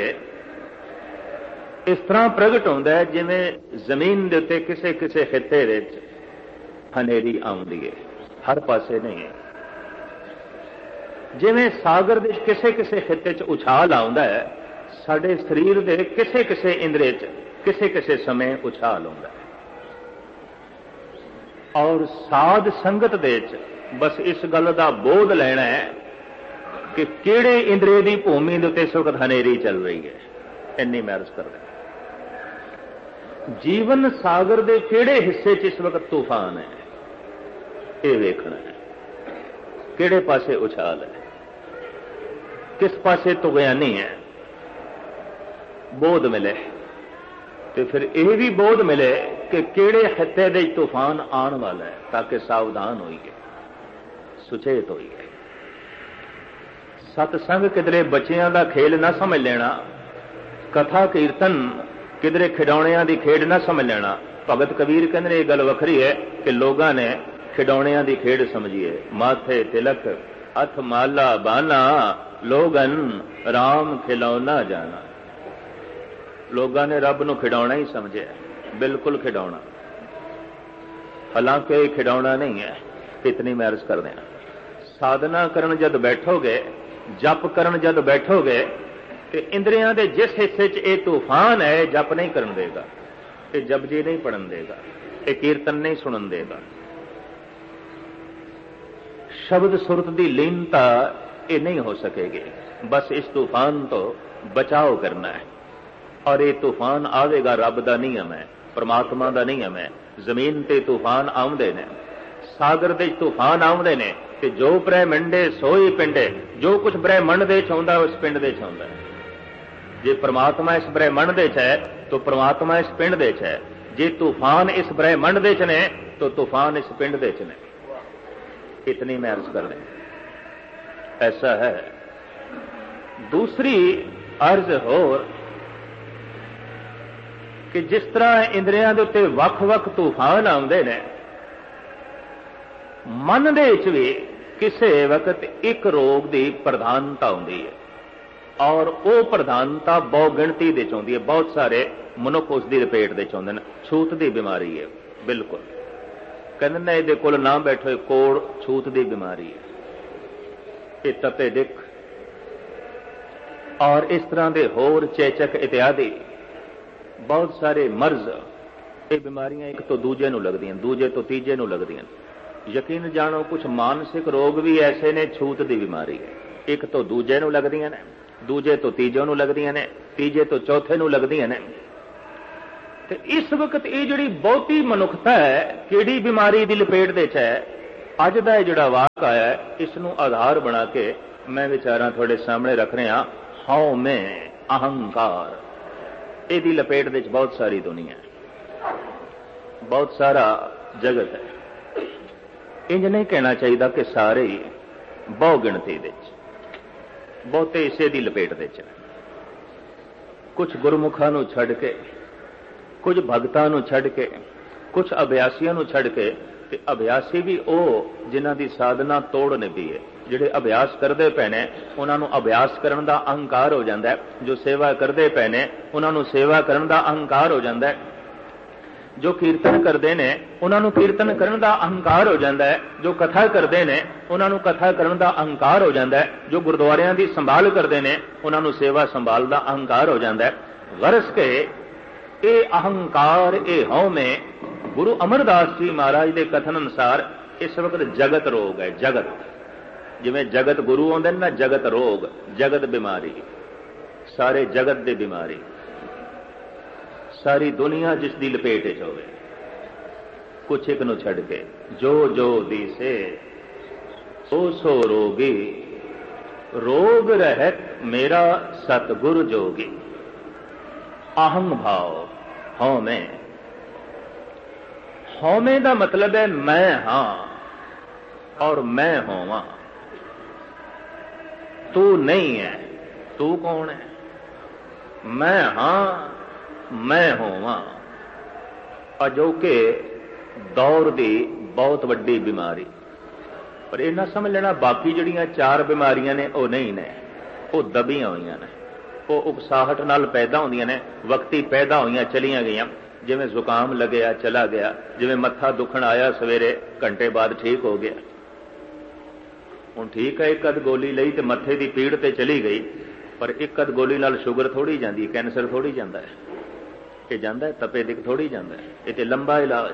इस तरह प्रगट होंदा है जिवें जमीन दे उत्ते किसे किसे खिते विच हनेरी आउंदी है, हर पासे नहीं है। जिवें सागर दे किसे किसे खिते च उछाल आउंदा है, साडे शरीर दे किसे किसे इंद्रे च किसे किसे समय उछाल आउंदा है। और साध संगत दे च बस इस गल दा बोध लेना है कि किहड़े इंद्रे दी भूमि दे उत्ते इस वक्त हनेरी चल रही है। इन्नी मैं अर्ज करदा, जीवन सागर दे किहड़े हिस्से च इस वक्त तूफान है, ये वेखना है। किहड़े पासे उछाल है, किस पासे तुगयानी है। बोध मिले तो फिर यह भी बोध मिले कि किहड़े खिते दे तूफान आने वाला है, ताकि सावधान होइए, सुचेत होइए। सतसंग किधरे बच्चियां दा खेल ना समझ लेना, कथा कीर्तन किधरे खिडौणियां दी खेड ना समझ लेना। भगत कबीर कहते ये गल वखरी है कि लोगों ने खिडौणियां दी खेड समझिए। माथे तिलक हथ माला बाना, लोगन राम खिलौना जाना। लोगों ने रब नूं खिडौना ही समझे, बिल्कुल खिडौना, हालांकि खिडौना नहीं है। इतनी मैं अर्ज कर देना, साधना करन जद बैठोगे, जप करन जद बैठोगे तो इंद्रियां दे जिस हिस्से च ये तूफान है, जप नहीं करन देगा, ये जपजी नहीं पढ़न देगा, ये कीर्तन नहीं सुनन देगा। शब्द सुरत की लीनता ये नहीं हो सकेगी। बस इस तूफान तो बचाव करना है। और ये तूफान आवेगा, रब का नियम है, परमात्मा का नियम है। जमीन ते तूफान आउंदे ने, सागर दे तूफान आउंदे ने, ते जो ब्रह्मंडे सोई पिंडे। जो कुछ ब्रह्मंड दे च आउंदा उस पिंड दे च आउंदा है। जे परमात्मा इस ब्रह्मंड दे च है तो परमात्मा इस पिंड दे च है। जे तूफान इस ब्रह्मंड दे च ने तो तूफान इस पिंड दे च ने। इतनी मैं अर्ज कर लें, ऐसा है। दूसरी अर्ज होर कि जिस तरह इंद्रियां दे उत्ते वख-वख तूफान आउंदे ने, मन दे विच भी किसी वक्त एक रोग की प्रधानता होंदी है। और वो प्रधानता बहु गिणती दे आउंदी है। बहुत सारे मनुख उसकी लपेट दे आउंदे ने। छूत की बीमारी है, बिल्कुल कहते ने इहदे कोल ना बैठो, कोड़ छूत की बीमारी है, ये तपे दिख और इस तरह के होर चेचक इत्यादि बहुत सारे मर्ज, ये बीमारियां एक तो दूजे नूं लगदियां, दूजे तो तीजे नूं लगदियां। यकीन जानो कुछ मानसिक रोग भी ऐसे ने, छूत की बीमारी है, एक तो दूजे नूं लगदियां ने, दूजे तो तीजे नूं लगदियां ने, तीजे तो चौथे नूं लगदियां ने। ਤੇ ਇਸ ਵਕਤ ਇਹ ਜਿਹੜੀ ਬਹੁਤੀ ਮਨੁੱਖਤਾ ਹੈ ਕਿਹੜੀ ਬਿਮਾਰੀ ਦੀ ਲਪੇਟ ਦੇ ਚ ਹੈ? ਅੱਜ ਦਾ ਇਹ ਜਿਹੜਾ ਵਾਕ ਆਇਆ ਹੈ, ਇਸ ਨੂੰ ਆਧਾਰ ਬਣਾ ਕੇ ਮੈਂ ਵਿਚਾਰਾਂ ਤੁਹਾਡੇ ਸਾਹਮਣੇ ਰੱਖ ਰਿਹਾ। ਹਉ ਮੈਂ, ਅਹੰਕਾਰ, ਇਹਦੀ ਲਪੇਟ ਦੇ ਚ ਬਹੁਤ ਸਾਰੀ ਦੁਨੀਆ ਹੈ, ਬਹੁਤ ਸਾਰਾ ਜਗਤ ਹੈ। ਇੰਜ ਨਹੀਂ ਕਹਿਣਾ ਚਾਹੀਦਾ ਕਿ ਸਾਰੇ ਹੀ ਬਹੁ ਗਿਣਤੀ ਦੇ ਚ, ਬਹੁਤੇ ਇਸੇ ਦੀ ਲਪੇਟ ਦੇ ਚ। ਕੁਝ ਗੁਰਮੁਖਾਂ ਨੂੰ ਛੱਡ ਕੇ, ਕੁਝ ਭਗਤਾਂ ਨੂੰ ਛੱਡ ਕੇ, ਕੁਝ ਅਭਿਆਸੀਆਂ ਨੂੰ ਛੱਡ ਕੇ, ਤੇ ਅਭਿਆਸੀ ਵੀ ਉਹ ਜਿਨ੍ਹਾਂ ਦੀ ਸਾਧਨਾ ਤੋੜ ਨਿਭੀ ਹੈ। ਜਿਹੜੇ ਅਭਿਆਸ ਕਰਦੇ ਪਏ ਨੇ ਉਹਨਾਂ ਨੂੰ ਅਭਿਆਸ ਕਰਨ ਦਾ ਅਹੰਕਾਰ ਹੋ ਜਾਂਦਾ ਹੈ। ਜੋ ਸੇਵਾ ਕਰਦੇ ਪਏ ਨੇ ਉਹਨਾਂ ਨੂੰ ਸੇਵਾ ਕਰਨ ਦਾ ਅਹੰਕਾਰ ਹੋ ਜਾਂਦਾ ਹੈ। ਜੋ ਕੀਰਤਨ ਕਰਦੇ ਨੇ ਉਹਨਾਂ ਨੂੰ ਕੀਰਤਨ ਕਰਨ ਦਾ ਅਹੰਕਾਰ ਹੋ ਜਾਂਦਾ ਹੈ। ਜੋ ਕਥਾ ਕਰਦੇ ਨੇ ਉਹਨਾਂ ਨੂੰ ਕਥਾ ਕਰਨ ਦਾ ਅਹੰਕਾਰ ਹੋ ਜਾਂਦਾ ਹੈ। ਜੋ ਗੁਰਦੁਆਰਿਆਂ ਦੀ ਸੰਭਾਲ ਕਰਦੇ ਨੇ ਉਹਨਾਂ ਨੂੰ ਸੇਵਾ ਸੰਭਾਲ ਦਾ ਅਹੰਕਾਰ ਹੋ ਜਾਂਦਾ ਹੈ। ਗਰਸ ਕੇ ਇਹ ਅਹੰਕਾਰ, ਇਹ ਹਉਮੈ, ਗੁਰੂ ਅਮਰਦਾਸ ਜੀ ਮਹਾਰਾਜ ਦੇ ਕਥਨ ਅਨੁਸਾਰ ਇਸ ਵਕਤ ਜਗਤ ਰੋਗ ਹੈ। ਜਗਤ, ਜਿਵੇਂ ਜਗਤ ਗੁਰੂ ਆਉਂਦੇ ਨੇ ਨਾ, ਜਗਤ ਰੋਗ, ਜਗਤ ਬਿਮਾਰੀ, ਸਾਰੇ ਜਗਤ ਦੀ ਬਿਮਾਰੀ, ਸਾਰੀ ਦੁਨੀਆ ਜਿਸ ਦੀ ਲਪੇਟ ਵਿੱਚ ਹੋਵੇ, ਕੁਛ ਇੱਕ ਨੂੰ ਛੱਡ ਕੇ। ਜੋ ਜੋ ਦੀਸੇ ਸੋ ਸੋ ਰੋਗੀ, ਰੋਗ ਰਹਿਤ ਮੇਰਾ ਸਤਿਗੁਰ ਜੋਗੀ। ਅਹੰ ਭਾਵ, ਹਉਮੈ। ਹਉਮੈ ਦਾ ਮਤਲਬ ਹੈ ਮੈਂ ਹਾਂ ਔਰ ਮੈਂ ਹੋਵਾਂ। ਤੂੰ ਨਹੀਂ ਹੈ, ਤੂੰ ਕੌਣ ਹੈ? ਮੈਂ ਹਾਂ, ਮੈਂ ਹੋਵਾਂ। ਅਜੋਕੇ ਦੌਰ ਦੀ ਬਹੁਤ ਵੱਡੀ ਬਿਮਾਰੀ। ਪਰ ਇਹ ਨਾ ਸਮਝ ਲੈਣਾ ਬਾਕੀ ਜਿਹੜੀਆਂ 4 ਬਿਮਾਰੀਆਂ ਨੇ ਉਹ ਨਹੀਂ ਨੇ, ਉਹ ਦਬੀਆਂ ਹੋਈਆਂ ਨੇ, ਉਹ ਉਕਸਾਹਟ ਨਾਲ ਪੈਦਾ ਹੁੰਦੀਆਂ ਨੇ, ਵਕਤੀ ਪੈਦਾ ਹੋਈਆਂ ਚਲੀਆਂ ਗਈਆਂ। ਜਿਵੇਂ ਜ਼ੁਕਾਮ ਲੱਗਿਆ ਚਲਾ ਗਿਆ, ਜਿਵੇਂ ਮੱਥਾ ਦੁਖਣ ਆਇਆ ਸਵੇਰੇ, ਘੰਟੇ ਬਾਅਦ ਠੀਕ ਹੋ ਗਿਆ। ਹੁਣ ਠੀਕ ਹੈ, ਇੱਕ ਅੱਧ ਗੋਲੀ ਲਈ ਤੇ ਮੱਥੇ ਦੀ ਪੀੜ ਤੇ ਚਲੀ ਗਈ, ਪਰ ਇੱਕ ਅੱਧ ਗੋਲੀ ਨਾਲ ਸ਼ੂਗਰ ਥੋੜੀ ਜਾਂਦੀ, ਕੈਂਸਰ ਥੋੜੀ ਜਾਂਦਾ ਹੈ। ਇਹ ਜਾਂਦਾ ਹੈ ਤਪੇ ਦਿਕ ਥੋੜੀ ਜਾਂਦਾ ਹੈ, ਇਹ ਤੇ ਲੰਬਾ ਇਲਾਜ।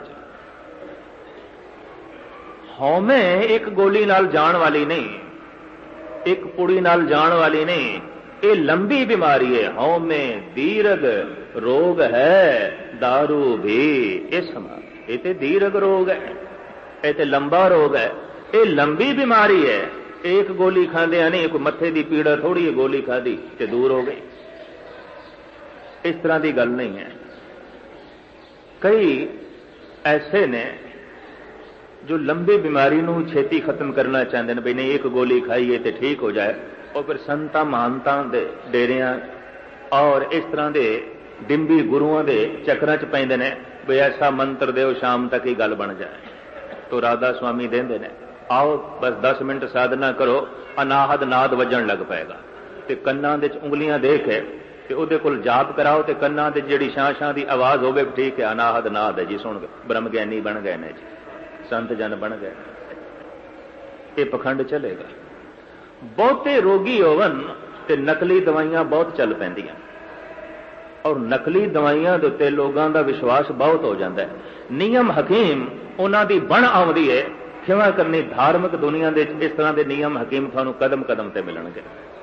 ਹਉਮੈ ਇੱਕ ਗੋਲੀ ਨਾਲ ਜਾਣ ਵਾਲੀ ਨਹੀਂ, ਇੱਕ ਪੁੜੀ ਨਾਲ ਜਾਣ ਵਾਲੀ ਨਹੀਂ, ਇਹ ਲੰਬੀ ਬਿਮਾਰੀ ਹੈ। ਹਉਮੈ ਦੀਰਘ ਰੋਗ ਹੈ, दारू भी इस समान। ये तो दीर्घ रोग है, ये तो लंबा रोग है, ये लंबी बीमारी है। एक गोली खाते नहीं, कोई मत्थे की पीड़ा थोड़ी है, गोली खाधी तो दूर हो गई, इस तरह की गल नहीं है। कई ऐसे ने जो लंबी बीमारी नूं छेती खत्म करना चाहते हैं, भी नहीं एक गोली खाइए तो ठीक हो जाए, और फिर संतां महानतां दे डेरियां और इस तरह के डिंबी गुरुओं के चक्रां च पैंदे ने, भी ऐसा मंत्र दो शाम तक ही गल बन जाए। तो राधा स्वामी देंदे ने, आओ बस 10 मिनट साधना करो, अनाहद नाद वजन लग पाएगा। तो कन्नां दे उंगलियां दे के ते उहदे कोल जाप कराओ, तो कन्नां दे जिहड़ी शां शां दी आवाज़ होवे, ठीक है अनाहद नाद है जी, सुन गए, ब्रह्म ज्ञानी बन गए ने जी, संत जन बन गए। ये पखंड चलेगा। बहुते रोगी होवन ते नकली दवाइयां बहुत चल पैंदियां, और नकली दवाइयां दे उत्ते लोगों का विश्वास बहुत हो जाता है। नियम हकीम उन्हां दी बण आउंदी है, खिमा करनी धार्मिक दुनिया दे इस तरह के नियम हकीम थानू कदम कदम ते मिलणगे।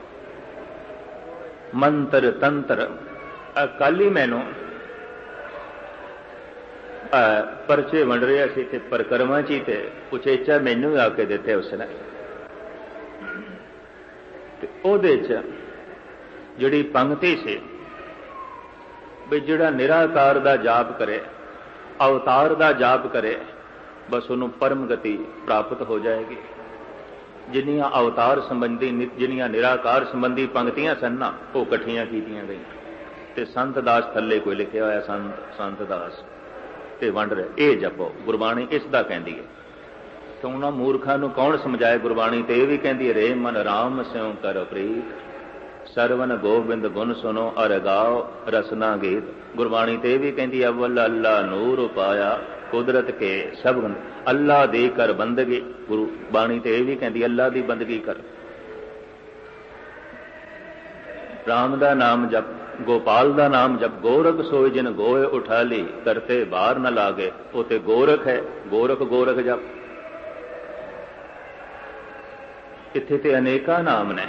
मंत्र तंत्र कल ही मैनू परचे वंड रहा सी ते परिक्रमा ची, ते उचेचा मैनू आके दिते उसने, ओहदे च जिहड़ी पंक्ति सी भी जिहड़ा निराकार दा जाप करे, अवतार दा जाप करे, बस उन्होंने परम गति प्राप्त हो जाएगी। जिन्नियां अवतार संबंधी जिन्नियां निराकार संबंधी पंक्तियां सन ना, वो इकट्ठियां कीतियां गई, ते संत दास थल्ले कोई लिखिया होया, संत दास ते वंड रहे, ये जपो गुरबाणी इसदा कहंदी है। तो उन्हां मूर्खां नूं कौन समझाए गुरबाणी, ते ये भी कहंदी है, रे मन राम स्यों कर प्रीत, सरवन गोबिंद गुण सुनो अर गाओ रसना गीत। गुरबाणी ते भी कहती अव्वल अल्लाह नूर पाया, कुदरत के सब अल्लाह दी कर बंदगी। गुरबाणी ते भी कहती अल्लाह दी बंदगी कर, राम दा नाम जप, गोपाल दा नाम जप, गोरख सोए जिन गोए उठा ली, करते बाहर न लागे, वो ते गोरख है, गोरख गोरख जप। इत्थे ते अनेका नाम ने,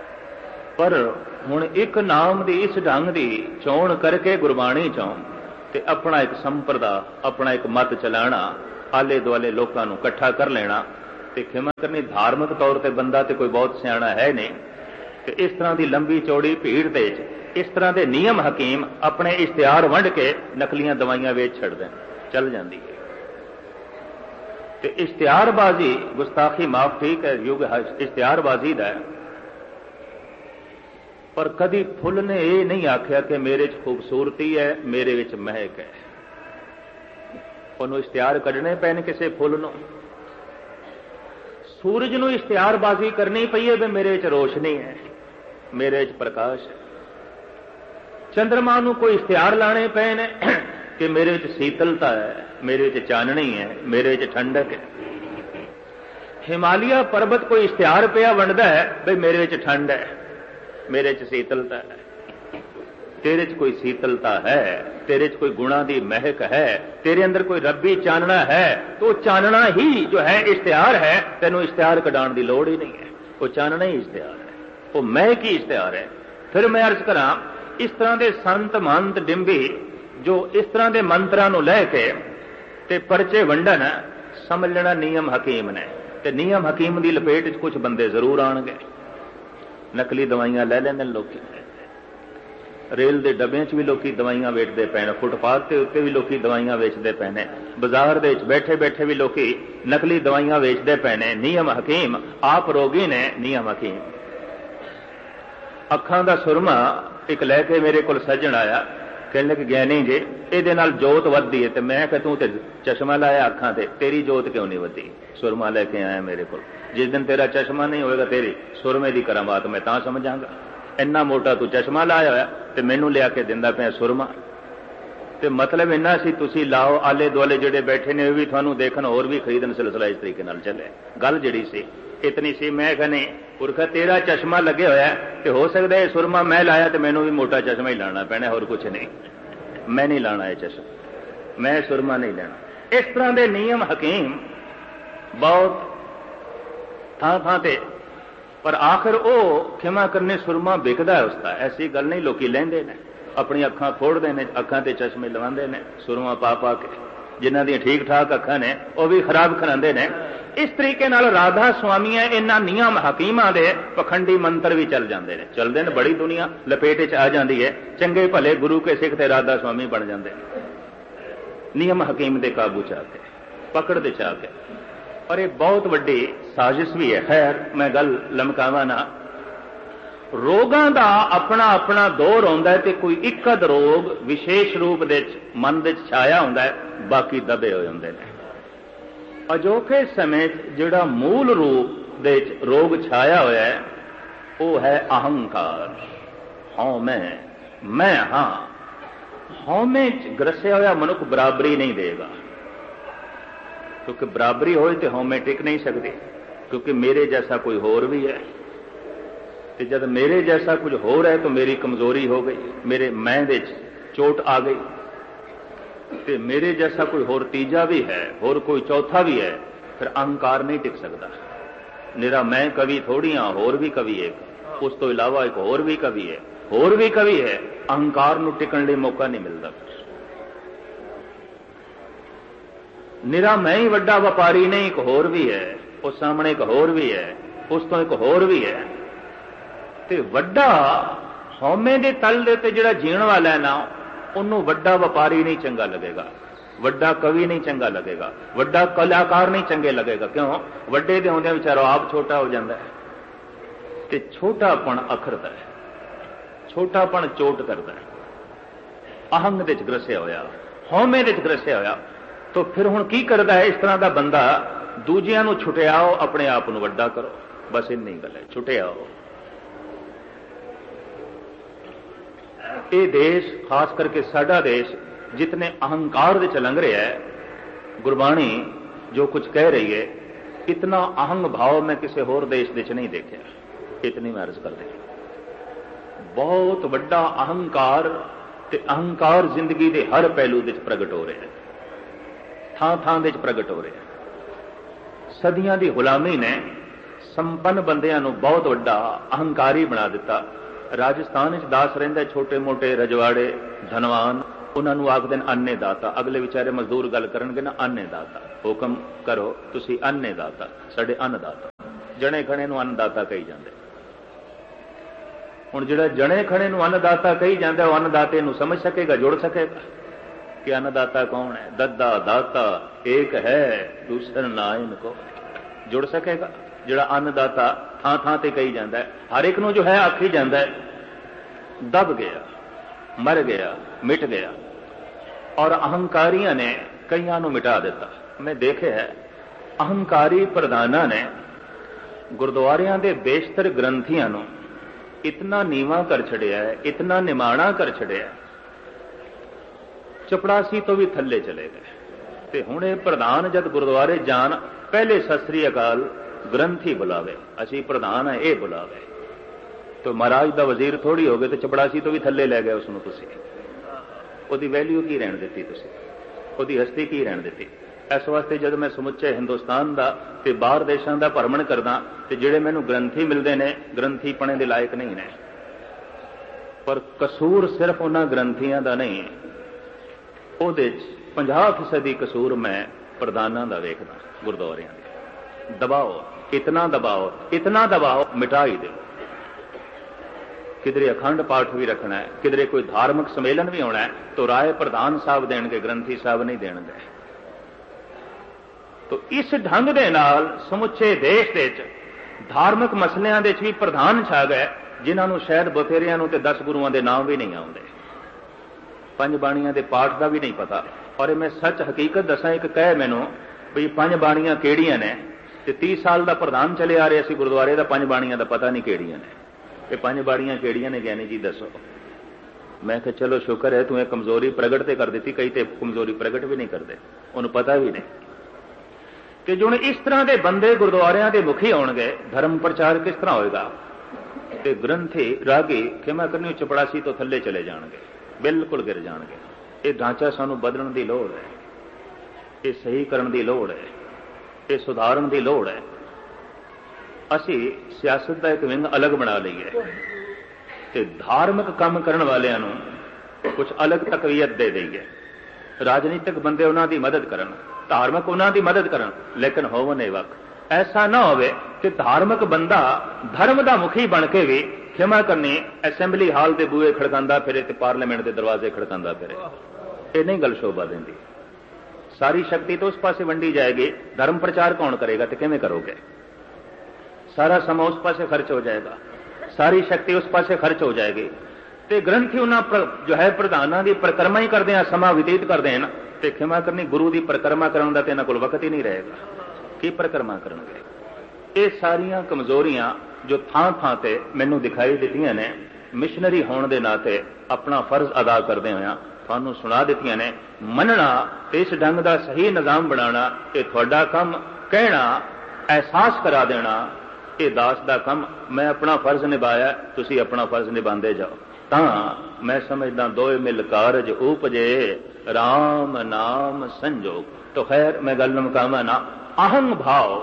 पर हुण एक नाम दी इस ढंग दी चोण करके गुरबाणी चों ਤੇ ਆਪਣਾ ਇੱਕ ਸੰਪਰਦਾ, ਆਪਣਾ ਇੱਕ ਮਤ ਚਲਾਣਾ, ਆਲੇ ਦੁਆਲੇ ਲੋਕਾਂ ਨੂੰ ਇਕੱਠਾ ਕਰ ਲੈਣਾ। ਤੇ ਖਿਮਾ ਕਰਨੀ, ਧਾਰਮਿਕ ਤੌਰ ਤੇ ਬੰਦਾ ਤੇ ਕੋਈ ਬਹੁਤ ਸਿਆਣਾ ਹੈ ਨਹੀਂ, ਤੇ ਇਸ ਤਰ੍ਹਾਂ ਦੀ ਲੰਬੀ ਚੌੜੀ ਭੀੜ ਦੇ ਵਿੱਚ ਇਸ ਤਰ੍ਹਾਂ ਦੇ ਨਿਯਮ ਹਕੀਮ ਆਪਣੇ ਇਸ਼ਤਿਹਾਰ ਵੰਡ ਕੇ ਨਕਲੀਆਂ ਦਵਾਈਆਂ ਵੇਚ ਛੱਡਦੇ, ਚੱਲ ਜਾਂਦੀ ਹੈ। ਤੇ ਇਸ਼ਤਿਹਾਰਬਾਜ਼ੀ, ਗੁਸਤਾਖੀ ਮਾਫ, ਠੀਕ ਹੈ, ਯੁੱਗ ਇਸ਼ਤਿਹਾਰਬਾਜ਼ੀ ਦਾ ਹੈ, ਪਰ ਕਦੀ ਫੁੱਲ ਨੇ ਇਹ ਨਹੀਂ ਆਖਿਆ ਕਿ ਮੇਰੇ 'ਚ ਖੂਬਸੂਰਤੀ ਹੈ, ਮੇਰੇ ਵਿੱਚ ਮਹਿਕ ਹੈ। ਉਹਨੂੰ ਇਸ਼ਤਿਹਾਰ ਕੱਢਣੇ ਪੈਣ ਕਿਸੇ ਫੁੱਲ ਨੂੰ। ਸੂਰਜ ਨੂੰ ਇਸ਼ਤਿਹਾਰਬਾਜ਼ੀ ਕਰਨੀ ਪਈ ਹੈ ਵੀ ਮੇਰੇ ਵਿੱਚ ਰੋਸ਼ਨੀ ਹੈ, ਮੇਰੇ ਵਿੱਚ ਪ੍ਰਕਾਸ਼ ਹੈ। ਚੰਦਰਮਾ ਨੂੰ ਕੋਈ ਇਸ਼ਤਿਹਾਰ ਲਾਣੇ ਪਏ ਨੇ ਕਿ ਮੇਰੇ ਵਿੱਚ ਸੀਤਲਤਾ ਹੈ, ਮੇਰੇ ਵਿੱਚ ਚਾਨਣੀ ਹੈ, ਮੇਰੇ ਵਿੱਚ ਠੰਡਕ ਹੈ। ਹਿਮਾਲਿਆ ਪਰਬਤ ਕੋਈ ਇਸ਼ਤਿਹਾਰ ਪਿਆ ਵੰਡਦਾ ਹੈ ਵੀ ਮੇਰੇ ਵਿੱਚ ਠੰਡ ਹੈ, ਮੇਰੇ 'ਚ ਸੀਤਲਤਾ ਹੈ। ਤੇਰੇ 'ਚ ਕੋਈ ਸੀਤਲਤਾ ਹੈ, ਤੇਰੇ 'ਚ ਕੋਈ ਗੁਣਾ ਦੀ ਮਹਿਕ ਹੈ, ਤੇਰੇ ਅੰਦਰ ਕੋਈ ਰੱਬੀ ਚਾਨਣਾ ਹੈ, तो चानना ही जो है इश्तिहार है, तेनों इश्तिहार कढाण की लोड़ ही नहीं है, वो चानना ही इश्तिहार है, वो महक ही इश्तिहार है। फिर मैं अर्ज करा, इस तरह के संत महंत डिंबी जो इस तरह के मंत्रां नूं लैके ते परचे वंडन, समझ लेना नियम हकीम ने। ते नियम हकीम की लपेट च कुछ बंदे जरूर आउणगे। नकली दवाइयां लै लैंदे लोग, रेल के डब्बे च भी लोग दवाइयां वेचते पे ने, फुटपाथ के उत्ते भी लोग दवाइयां वेचते पे ने, बाजार दे बैठे बैठे भी लोग नकली दवाइयां वेचते पे ने। नियम हकीम आप रोगी ने, नियम हकीम। अखां दा सुरमा एक लैके मेरे को सज्जन आया, कहने लगे ज्ञानी जी ये जोत वधदी है, तो मैं कह तू चश्मा लाया अखां ते, तेरी जोत क्यों नहीं वधी? सुरमा लैके आया मेरे को, जिस दिन तेरा चश्मा नहीं होएगा तेरी सुरमे की करामात मैं तां समझांगा। इन्ना मोटा तू चश्मा लाया होया ते मैनू लिया के दिंदा पिया सुरमा। ते मतलब इन्ना सी तुसी लाओ, आले दुआले जिहड़े बैठे ने भी तुहानू देखन, होर भी खरीदन, सिलसिला इस तरीके नाल चले। गल जिहड़ी सी इतनी सी, मैं कहने पुरखा तेरा चश्मा लगे होया ते हो सकदा है सुरमा मैं लाया ते मैनू भी मोटा चश्मा ही लाना पैना, होर कुछ नहीं। मैं नहीं लाना ये चश्मा, मैं सुरमा नहीं लेना। इस तरह के नियम हकीम बहुत थां थां ते, पर आखिर वो खिमा करने सुरमा बिकदा है उसका, ऐसी गल नहीं। लोग लेंदे ने, अपनी अखां फोड़ते हैं, अखां ते चश्मे लवांदे ने सुरमा पा पा के, जिन्हां दी ठीक ठाक अखां ने वो भी खराब करांदे ने। इस तरीके नाल राधा स्वामियां इन्हां नियम हकीमां दे पखंडी मंत्र भी चल जांदे ने, चलदे ने। बड़ी दुनिया लपेट च आ जाती है, चंगे भले गुरु के सिख ते राधा स्वामी बन जाते हैं नियम हकीम दे काबू च आके, पकड़ दे च आके। और ये बहुत वड्डी साजिश भी है। खैर मैं गल लमकावा ना, रोगां दा अपना अपना दौर आउंदा है, ते कोई एक अद रोग विशेष रूप दे मन दे छाया हुंदा है, बाकी दबे हो जांदे ने। अजोके समय जिहड़ा मूल रूप दे रोग छाया होया है, वो है अहंकार। हाँ मैं हाँ, हौमे च ग्रसिया होया मनुख बराबरी नहीं देगा, क्योंकि बराबरी होए तो हौमे टिक नहीं सकती, क्योंकि मेरे जैसा कोई होर भी है। तो जब मेरे जैसा कुछ हो रहा है तो मेरी कमजोरी हो गई, मेरे मैं दे चोट आ गई। तो मेरे जैसा कोई होर तीजा भी है, होर कोई चौथा भी है, फिर अहंकार नहीं टिक सकता। निरा मैं कवि थोड़ी हाँ, होर भी कवि एक, उस तो इलावा एक होर भी कवि है, होर भी कवि है। अहंकार नूं टिकण लई मौका नहीं मिलता। निरा मैं ही वड्डा व्यापारी नहीं, एक होर भी है, उस सामने एक होर भी है, उस तो एक होर भी है। ते वड्डा हौमे दे तल दे ते जिहड़ा जीण वाला है ना, उन्होंने वड्डा व्यापारी नहीं चंगा लगेगा, वड्डा कवि नहीं चंगा लगेगा, वड्डा कलाकार नहीं चंगे लगेगा। क्यों? वड्डे दे आउंदे विचारो आप छोटा हो जाता है। ते छोटापन अखरदा है, छोटापन चोट करता है। अहंग दे च ग्रसिया होया, हौमे दे च ग्रसिया होया, तो फिर हुण की करदा है इस तरह का बंदा? दूजियां नूं छुटियाओ, अपने आप नूं वड्डा करो, बस इन्नी गल है, छुटियाओ। ये देश, खास करके साडा देश जितने अहंकार दे लंघ रहा है, गुरबाणी जो कुछ कह रही है, इतना अहंग भाव मैं किसी होर देश दे नहीं देखा। इतनी मैं अर्ज कर दी, बहुत वड्डा अहंकार, ते अहंकार जिंदगी के हर पहलू दे प्रगट हो रहा है, थां थां दे प्रगट हो रहा है। सदियां दी गुलामी ने संपन्न बंदियां नूं बहुत वड्डा अहंकारी बना दिता। राजस्थान दास रहिंदा, छोटे मोटे रजवाड़े धनवान उन्होंने आखते हैं अन्ने दाता। अगले बेचारे मजदूर गल करनगे ना, अन्ने दाता, हुक्म करो तुसी अन्ने दाता, साडे अन्नदाता। जने खणे नूं अन्नदाता कही जांदे। हुण जिहड़ा जने खणे नूं अन्नदाता कही जांदा, वो अन्नदाते नूं समझ सकेगा, जुड़ सकेगा कि अन्नदाता कौन है? दद्दा दाता एक है, दूसरा ना इनको। जुड़ सकेगा? जिहड़ा अन्नदाता थां थां ते कही जांदा है, हर एक नूं जो है आखी जांदा है, दब गया, मर गया, मिट गया। और अहंकारियों ने कईयां नूं मिटा दिता। मैं देखे है अहंकारी प्रधानां ने गुरुद्वारियां दे बेशतर ग्रंथियां नूं इतना नीवा कर छड़िया है, इतना निमाणा कर छड़िया है, चपड़ासी तो भी थल्ले चले गए। ते हुण इह प्रधान जद गुरुद्वारे जान, पहले सत श्री अकाल ग्रंथी बुलावे, असी प्रधान है ये बुलावे, तो महाराज दा वजीर थोड़ी हो गए, तो चपड़ासी तो भी थल्ले लै गए उसनूं। तुसीं ਉਹਦੀ वैल्यू की रहन दी, तुसीं ਉਹਦੀ हस्ती की रहन दी। इस वास्ते जब मैं समुचे हिंदुस्तान का ते बाहर देशों का भ्रमण करदा, ते जिहड़े मैनूं ग्रंथी मिलते हैं, ग्रंथी पढ़ने के लायक नहीं ने। पर कसूर सिर्फ उन्हां ग्रंथियां दा नहीं, ਉਹਦੇ 50% कसूर मैं प्रधानां दा वेखदा। गुरुद्वारियां दे दबाओ, इतना दबाओ, इतना दबाओ, मिटा ही दो। किधरे अखंड पाठ भी रखना है, किधरे कोई धार्मिक सम्मेलन भी होना है, तो राय प्रधान साहब देंगे, ग्रंथी साहब नहीं देंगे। तो इस ढंग दे नाल समुचे देश दे धार्मिक मसलियां दे भी प्रधान छा गए, जिन्होंने शायद बथेरियां नूं ते 10 गुरुआं दे नाम भी नहीं आउंदे, 5 बाणियां दे पाठ का भी नहीं पता। और मैं सच हकीकत दसा, एक कहे मैनूं भी 5 बाणियां किहड़ियां ने, ते 30 साल का प्रधान चले आ रहे सी गुरुद्वारे दा, 5 बाणियां दा पता नहीं किहड़ियां ने। ये 5 बाणियां किहड़ियां ने ज्ञानी जी दसो। मैं कहा चलो शुक्र है, तू एक कमजोरी प्रगट ते कर दी, कई ते कमजोरी प्रगट भी नहीं करते, उन्हें पता भी नहीं कि जो इस तरह के बंदे गुरुद्वारियां के मुखी होणगे, धर्म प्रचार किस तरह होएगा? ते ग्रंथी रागी खिमा करनी चपड़ासी तो थले चले जाणगे, बिल्कुल गिर जाणगे। ये ढांचा सानू बदलण दी लोड़ है, ये सही करन दी लोड़ है, ये सुधारन दी लोड़ है। असी सियासत का एक विंग अलग बना लीए ते धार्मिक काम करने वालियां नूं कुछ अलग तकवीयत दे दईए। राजनीतिक बंदे उन्हां दी मदद करन, धार्मिक उन्हां दी मदद करन, लेकिन होवन ए वक्त ऐसा ना होवे कि धार्मिक बंदा धर्म का मुखी बन के भी खिमा करनी असैम्बली हाल के बूहे खड़कांदा फिरे ते पार्लीमेंट के दरवाजे खड़कांदा फिरे। ये नहीं गल शोभा देंदी। सारी शक्ति तो उस पासे वंडी जाएगी, धर्म प्रचार कौन करेगा? तो किवें करोगे? सारा समा उस पासे खर्च हो जाएगा, सारी शक्ति उस पासे खर्च हो जाएगी। तो ग्रंथी उन्होंने जो है प्रधानों की परिक्रमा ही करते हैं, समा व्यतीत करते हैं, तो खिमा करनी गुरु की परिक्रमा करने का तो इन्होंने कोल वक्त ही नहीं रहेगा, की परिक्रमा करेंगे? ये सारियां कमजोरियां जो थां थां ते मैनू दिखाई दित्तियां ने, मिशनरी होने के नाते अपना फर्ज अदा करते हुए थानू सुना दित्तियां ने। मनना इस ढंग का सही निजाम बनाना ये तुहाडा काम, कहना एहसास करा देना ये दास का काम। मैं अपना फर्ज निभाया, तुसी अपना फर्ज निभाते जाओ, तां मैं समझदा दोए मिल कारज उपजे, राम नाम संजोग। तो खैर मैं गल मुकावां ना, अहंग भाव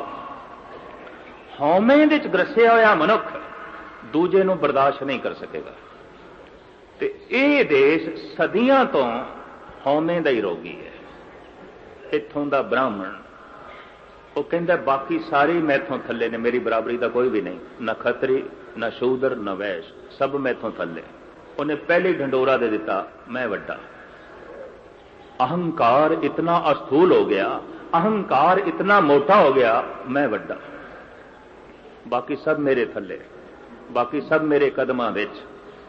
हौमे विच ग्रसिया होया मनुख दूजे नूं बर्दाश्त नहीं कर सकेगा। ते ये देश सदियां तो हौमे दा ही रोगी है। इत्थों दा ब्राह्मण वो कहता बाकी सारे मैथों थले ने, मेरी बराबरी का कोई भी नहीं, न खतरी न शूदर न वैश, सब मैथों थले। उन्हें पहले ढंडोरा दे दिता, मैं वड्डा। अहंकार इतना अस्थूल हो गया, अहंकार इतना मोटा हो गया, मैं वड्डा, बाकी सब मेरे थले, बाकी सब मेरे कदमां विच।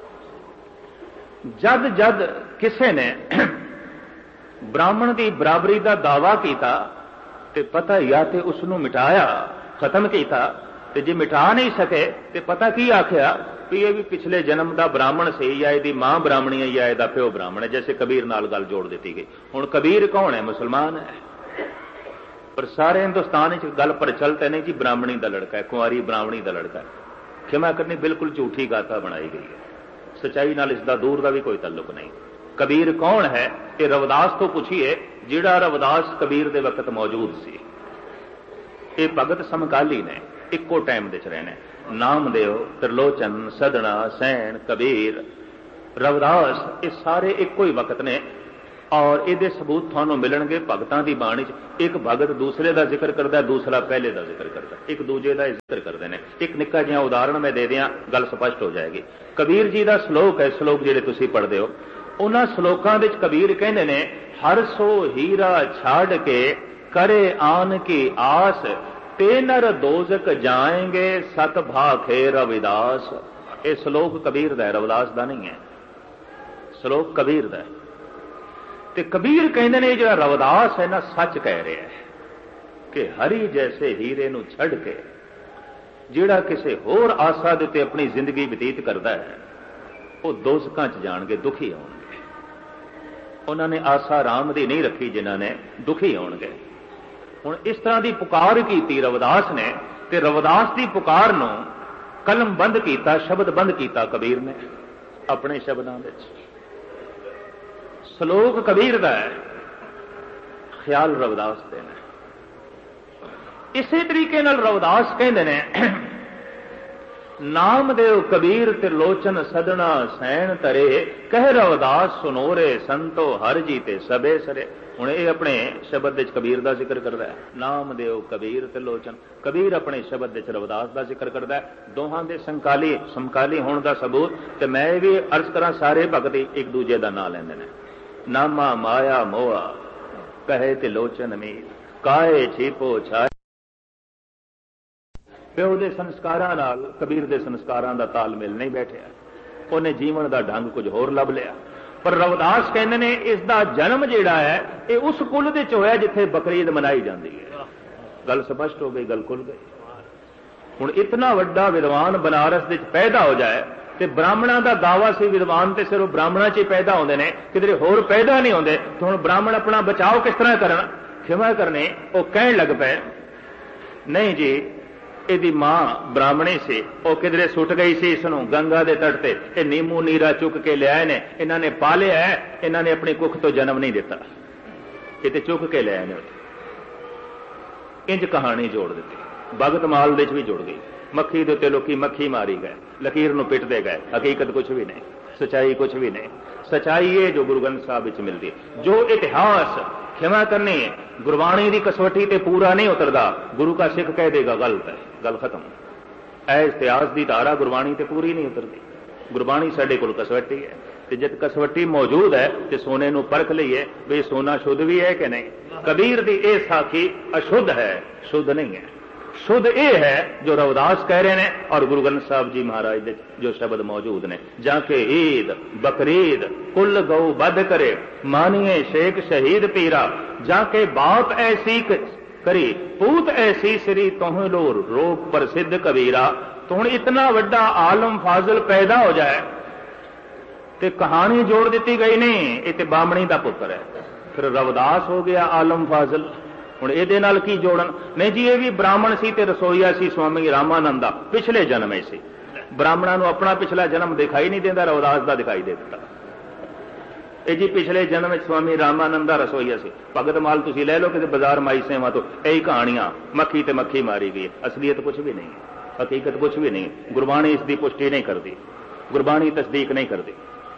जद जद किसी ने ब्राह्मण की बराबरी का दावा किया ते पता या तो उसनों मिटाया, खत्म किया, ते जे मिटा नहीं सके तो पता की आख्या भी ये भी पिछले जन्म का ब्राह्मण से, या इसकी मां ब्राह्मणी है, या इसका प्यो ब्राह्मण है। जैसे कबीर नाल गल जोड़ दी गई। हुण कबीर कौन है? मुसलमान है, पर सारे हिंदुस्तान गल प्रचलित नहीं जी ब्राह्मणी का लड़का है, कुंवारी ब्राह्मणी का लड़का है। खिमा करनी बिल्कुल झूठी गाथा बनाई गई है, सच्चाई नाल इसका दूर का भी कोई तल्लुक नहीं। कबीर कौन है? ये रविदास तो पूछिए, जिहड़ा रविदास कबीर दे वक्त मौजूद सी। ये भगत समकाली ने, इक्को टाइम दे रहने। नामदेव, त्रिलोचन, सदना, सैन, कबीर, रविदास, ये सारे इक्को ही वक्त ने। और ये सबूत थानों मिलणगे भगतां दी बाणी च। एक भगत दूसरे का जिक्र करता, दूसरा पहले का जिक्र करता, एक दूजे का जिक्र करते हैं। एक निक्का जिहा उदाहरण मैं दे दियां, गल स्पष्ट हो जाएगी। कबीर जी का श्लोक है, श्लोक जिहड़े तुसीं पढ़दे हो, उन्हां श्लोकां विच कबीर कहंदे ने, हर सो हीरा छाड़ के करे आन की आस, ते नर दोजक जाएंगे सत भाखे रविदास। ये श्लोक कबीर दा है, रविदास दा नहीं है। श्लोक कबीर दा है। ते कबीर कहते ने जो रविदास है ना, सच कह रहा है कि हरि जैसे हीरे नूं छड़ के जिहड़ा किसी होर आसा दे उत्ते अपनी जिंदगी बतीत करता है, वो दोजकां च जाणगे, दुखी होणगे। उन्होंने आसा राम दी नहीं रखी, जिन्हां ने दुखी होणगे। हुण इस तरह की पुकार की रविदास ने, ते रविदास की पुकार नूं कलम बंद किया, शब्द बंद किया कबीर ने अपने शब्दों विच। श्लोक कबीर दा है, ख्याल रविदास दे ने। इसे तरीके नाल रविदास कहंदे ने, नाम देव कबीर ते लोचन सदना सैन तरे, कह रविदास सुनोरे संतो हर जी ते सबे सरे। हुण ये अपने शब्द विच कबीर दा जिक्र करदा है, नाम देव कबीर ते लोचन। कबीर अपने शब्द विच रविदास दा जिक्र करदा है। दोहां दे समकाली होण दा सबूत, ते मैं भी अर्ज करां, सारे भगत एक दूजे दा नाम लैंदे ने। नामा माया मोआ कहे ते लोचन मीर, काए छीपो छाए। प्यो दे संस्कारां नाल कबीर दे संस्कारां दा तालमेल नहीं बैठिया, उन्हें जीवन दा ढंग कुछ होर लभ लिया। पर रविदास कहंदे ने, इसदा जन्म जिहड़ा है ये उस कुल दे च होया जिथे बकरीद मनाई जाती है। गल स्पष्ट हो गई, गल खुल गई। हुण इतना वड्डा विद्वान बनारस दे च पैदा हो जाए, ते ब्राह्मणों का दावा से विद्वान तो सिर्फ ब्राह्मणों च ही पैदा होंदे ने, किधरे होर पैदा नहीं होंदे। तो हुण ब्राह्मण अपना बचाव किस तरह करन, खिमा करने, वो कहण लग पे, नहीं जी यदि मां ब्राह्मणी सी, वो किधरे सुट गई सी इसनूं गंगा के तट ते, ये नीमू नीरा चुक के लियाए ने, इन्होंने पालिया है, इन्होंने अपनी कुख तो जन्म नहीं दिता, ये तो चुक के लियाए ने। इंज कहानी जोड़ दी, भगत माल दे भी जुड़ गई। मक्खी के उत्ते लोकी मक्खी मारी गए, लकीर नूं पिटदे गए, हकीकत कुछ भी नहीं, सच्चाई कुछ भी नहीं। सच्चाई है जो गुरु ग्रंथ साहिब विच मिलदी, जो इतिहास क्षमा करनी है, गुरबाणी की कसवटी ते पूरा नहीं उतरदा, गुरु का सिख कह देगा गलत है, गल खत्म। ऐ इतिहास की धारा गुरबाणी ते पूरी नहीं उतरती। गुरबाणी साडे कोल कसवटी है, ते जद कसवटी मौजूद है तो सोने नूं परख लईए भी सोना शुद्ध भी है कि नहीं। कबीर दी ये साखी अशुद्ध है, शुद्ध नहीं है। शुद्ध ये है जो रविदास कह रहे हैं और गुरु ग्रंथ साहब जी महाराज दे जो शब्द मौजूद ने, जाके ईद बकरीद कुल गौ बध करे, मानिए शेख शहीद पीरा, जाके बाप ऐसी करी पूत ऐसी श्री तोह लोर रोग प्रसिद्ध कबीरा। तो हुण इतना वड्डा आलम फाजल पैदा हो जाए ते कहानी जोड़ दी गई नहीं, ये ते बामणी दा पुत्र है, फिर रविदास हो गया आलम फाजल। हुण इहदे नाल की जोड़न, नहीं जी ये भी ब्राह्मण सी ते रसोईया सी स्वामी रामानंद दा पिछले जन्म ही सी। ब्राह्मणों को अपना पिछला जन्म दिखाई नहीं देता, रविदास का दिखाई दे दिता। ये जी पिछले जन्म स्वामी रामानंद दा रसोईया सी। भगत माल तुसीं ले लो कि बाजार माई सेवा तो यही कहानियां, मक्खी ते मक्खी मारी गई, असलियत कुछ भी नहीं, हकीकत कुछ भी नहीं। गुरबाणी इसकी पुष्टि नहीं करती, गुरबाणी तस्दीक नहीं करती।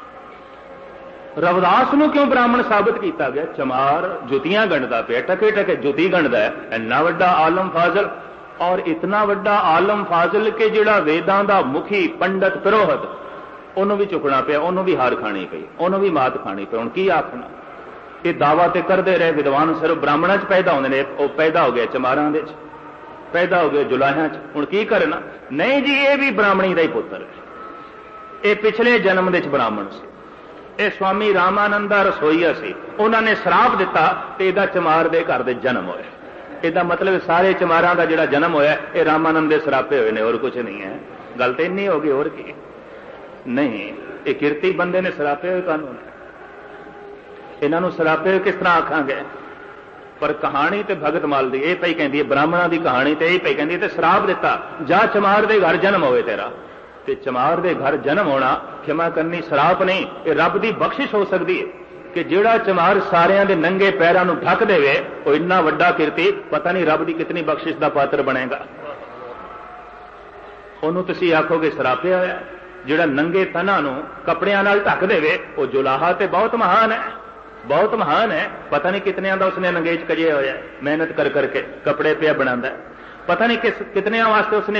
रविदास नूं क्यों ब्राह्मण साबित किया गया? चमार जुतियां गणदा पे, टके टके जुती गणदा है, इन्ना वड्डा आलम फाजल, और इतना वड्डा आलम फाजल के जिहड़ा वेदां दा मुखी पंडित पुरोहित उन्होंने भी चुकना पिया, उन्होंने भी हार खानी पई, उन्होंने भी मात खानी पई। हुण की आखना? ये दावा ते करते रहे विद्वान सिर्फ ब्राह्मणों च पैदा होंदे ने, वो पैदा हो गए चमारां दे च, पैदा हो गए जुलाहियां च। हुण की करना? नहीं जी ये भी ब्राह्मणी दा ही पुत्र है, ये पिछले जन्म दे च ब्राह्मण सी, ये स्वामी रामानंद दा रसोईया सी, उन्होंने श्राप दिता ते इहदा चमार दे घर दे जन्म होया। इसदा मतलब सारे चमारां दा जिहड़ा जन्म होया ये रामानंद दे श्रापे होए ने, और कुछ नहीं है। गल तो इन्नी होगी, और की नहीं। ये किरती बंदे ने श्रापे हुए कानून, इन्हों श्रापे हुए किस तरह आखांगे? पर कहानी तो भगत माल दी ये पई कहंदी है, ब्राह्मणों की कहानी तो यही पई कहंदी है, श्राप दिता जा चमार दे घर जन्म होए तेरा। ते चमार दे घर जन्म होना क्षमा करनी श्राप नहीं, ये रब की बख्शिश हो सकती है कि जिहड़ा चमार सारियां दे नंगे पैरां नूं ढक देवे, वो इन्ना वड्डा किरती, पता नहीं रब की कितनी बख्शिश का पात्र बनेगा। उन्होंने तुसीं आखोगे श्रापिया होया, जिहड़ा नंगे तनां नूं कपड़ियां नाल ढक देवे, वो जुलाहा ते बहुत महान है। ਬਹੁਤ ਮਹਾਨ ਹੈ, ਪਤਾ ਨਹੀਂ ਕਿਤਨਿਆਂ ਦਾ ਉਸਨੇ ਨੰਗੇਜ ਕਜਿਆ ਹੋਇਆ, ਮਿਹਨਤ ਕਰ ਕਰਕੇ ਕੱਪੜੇ ਪਿਆ ਬਣਾਉਂਦਾ, ਪਤਾ ਨਹੀਂ ਕਿਤਨਿਆਂ ਵਾਸਤੇ ਉਸਨੇ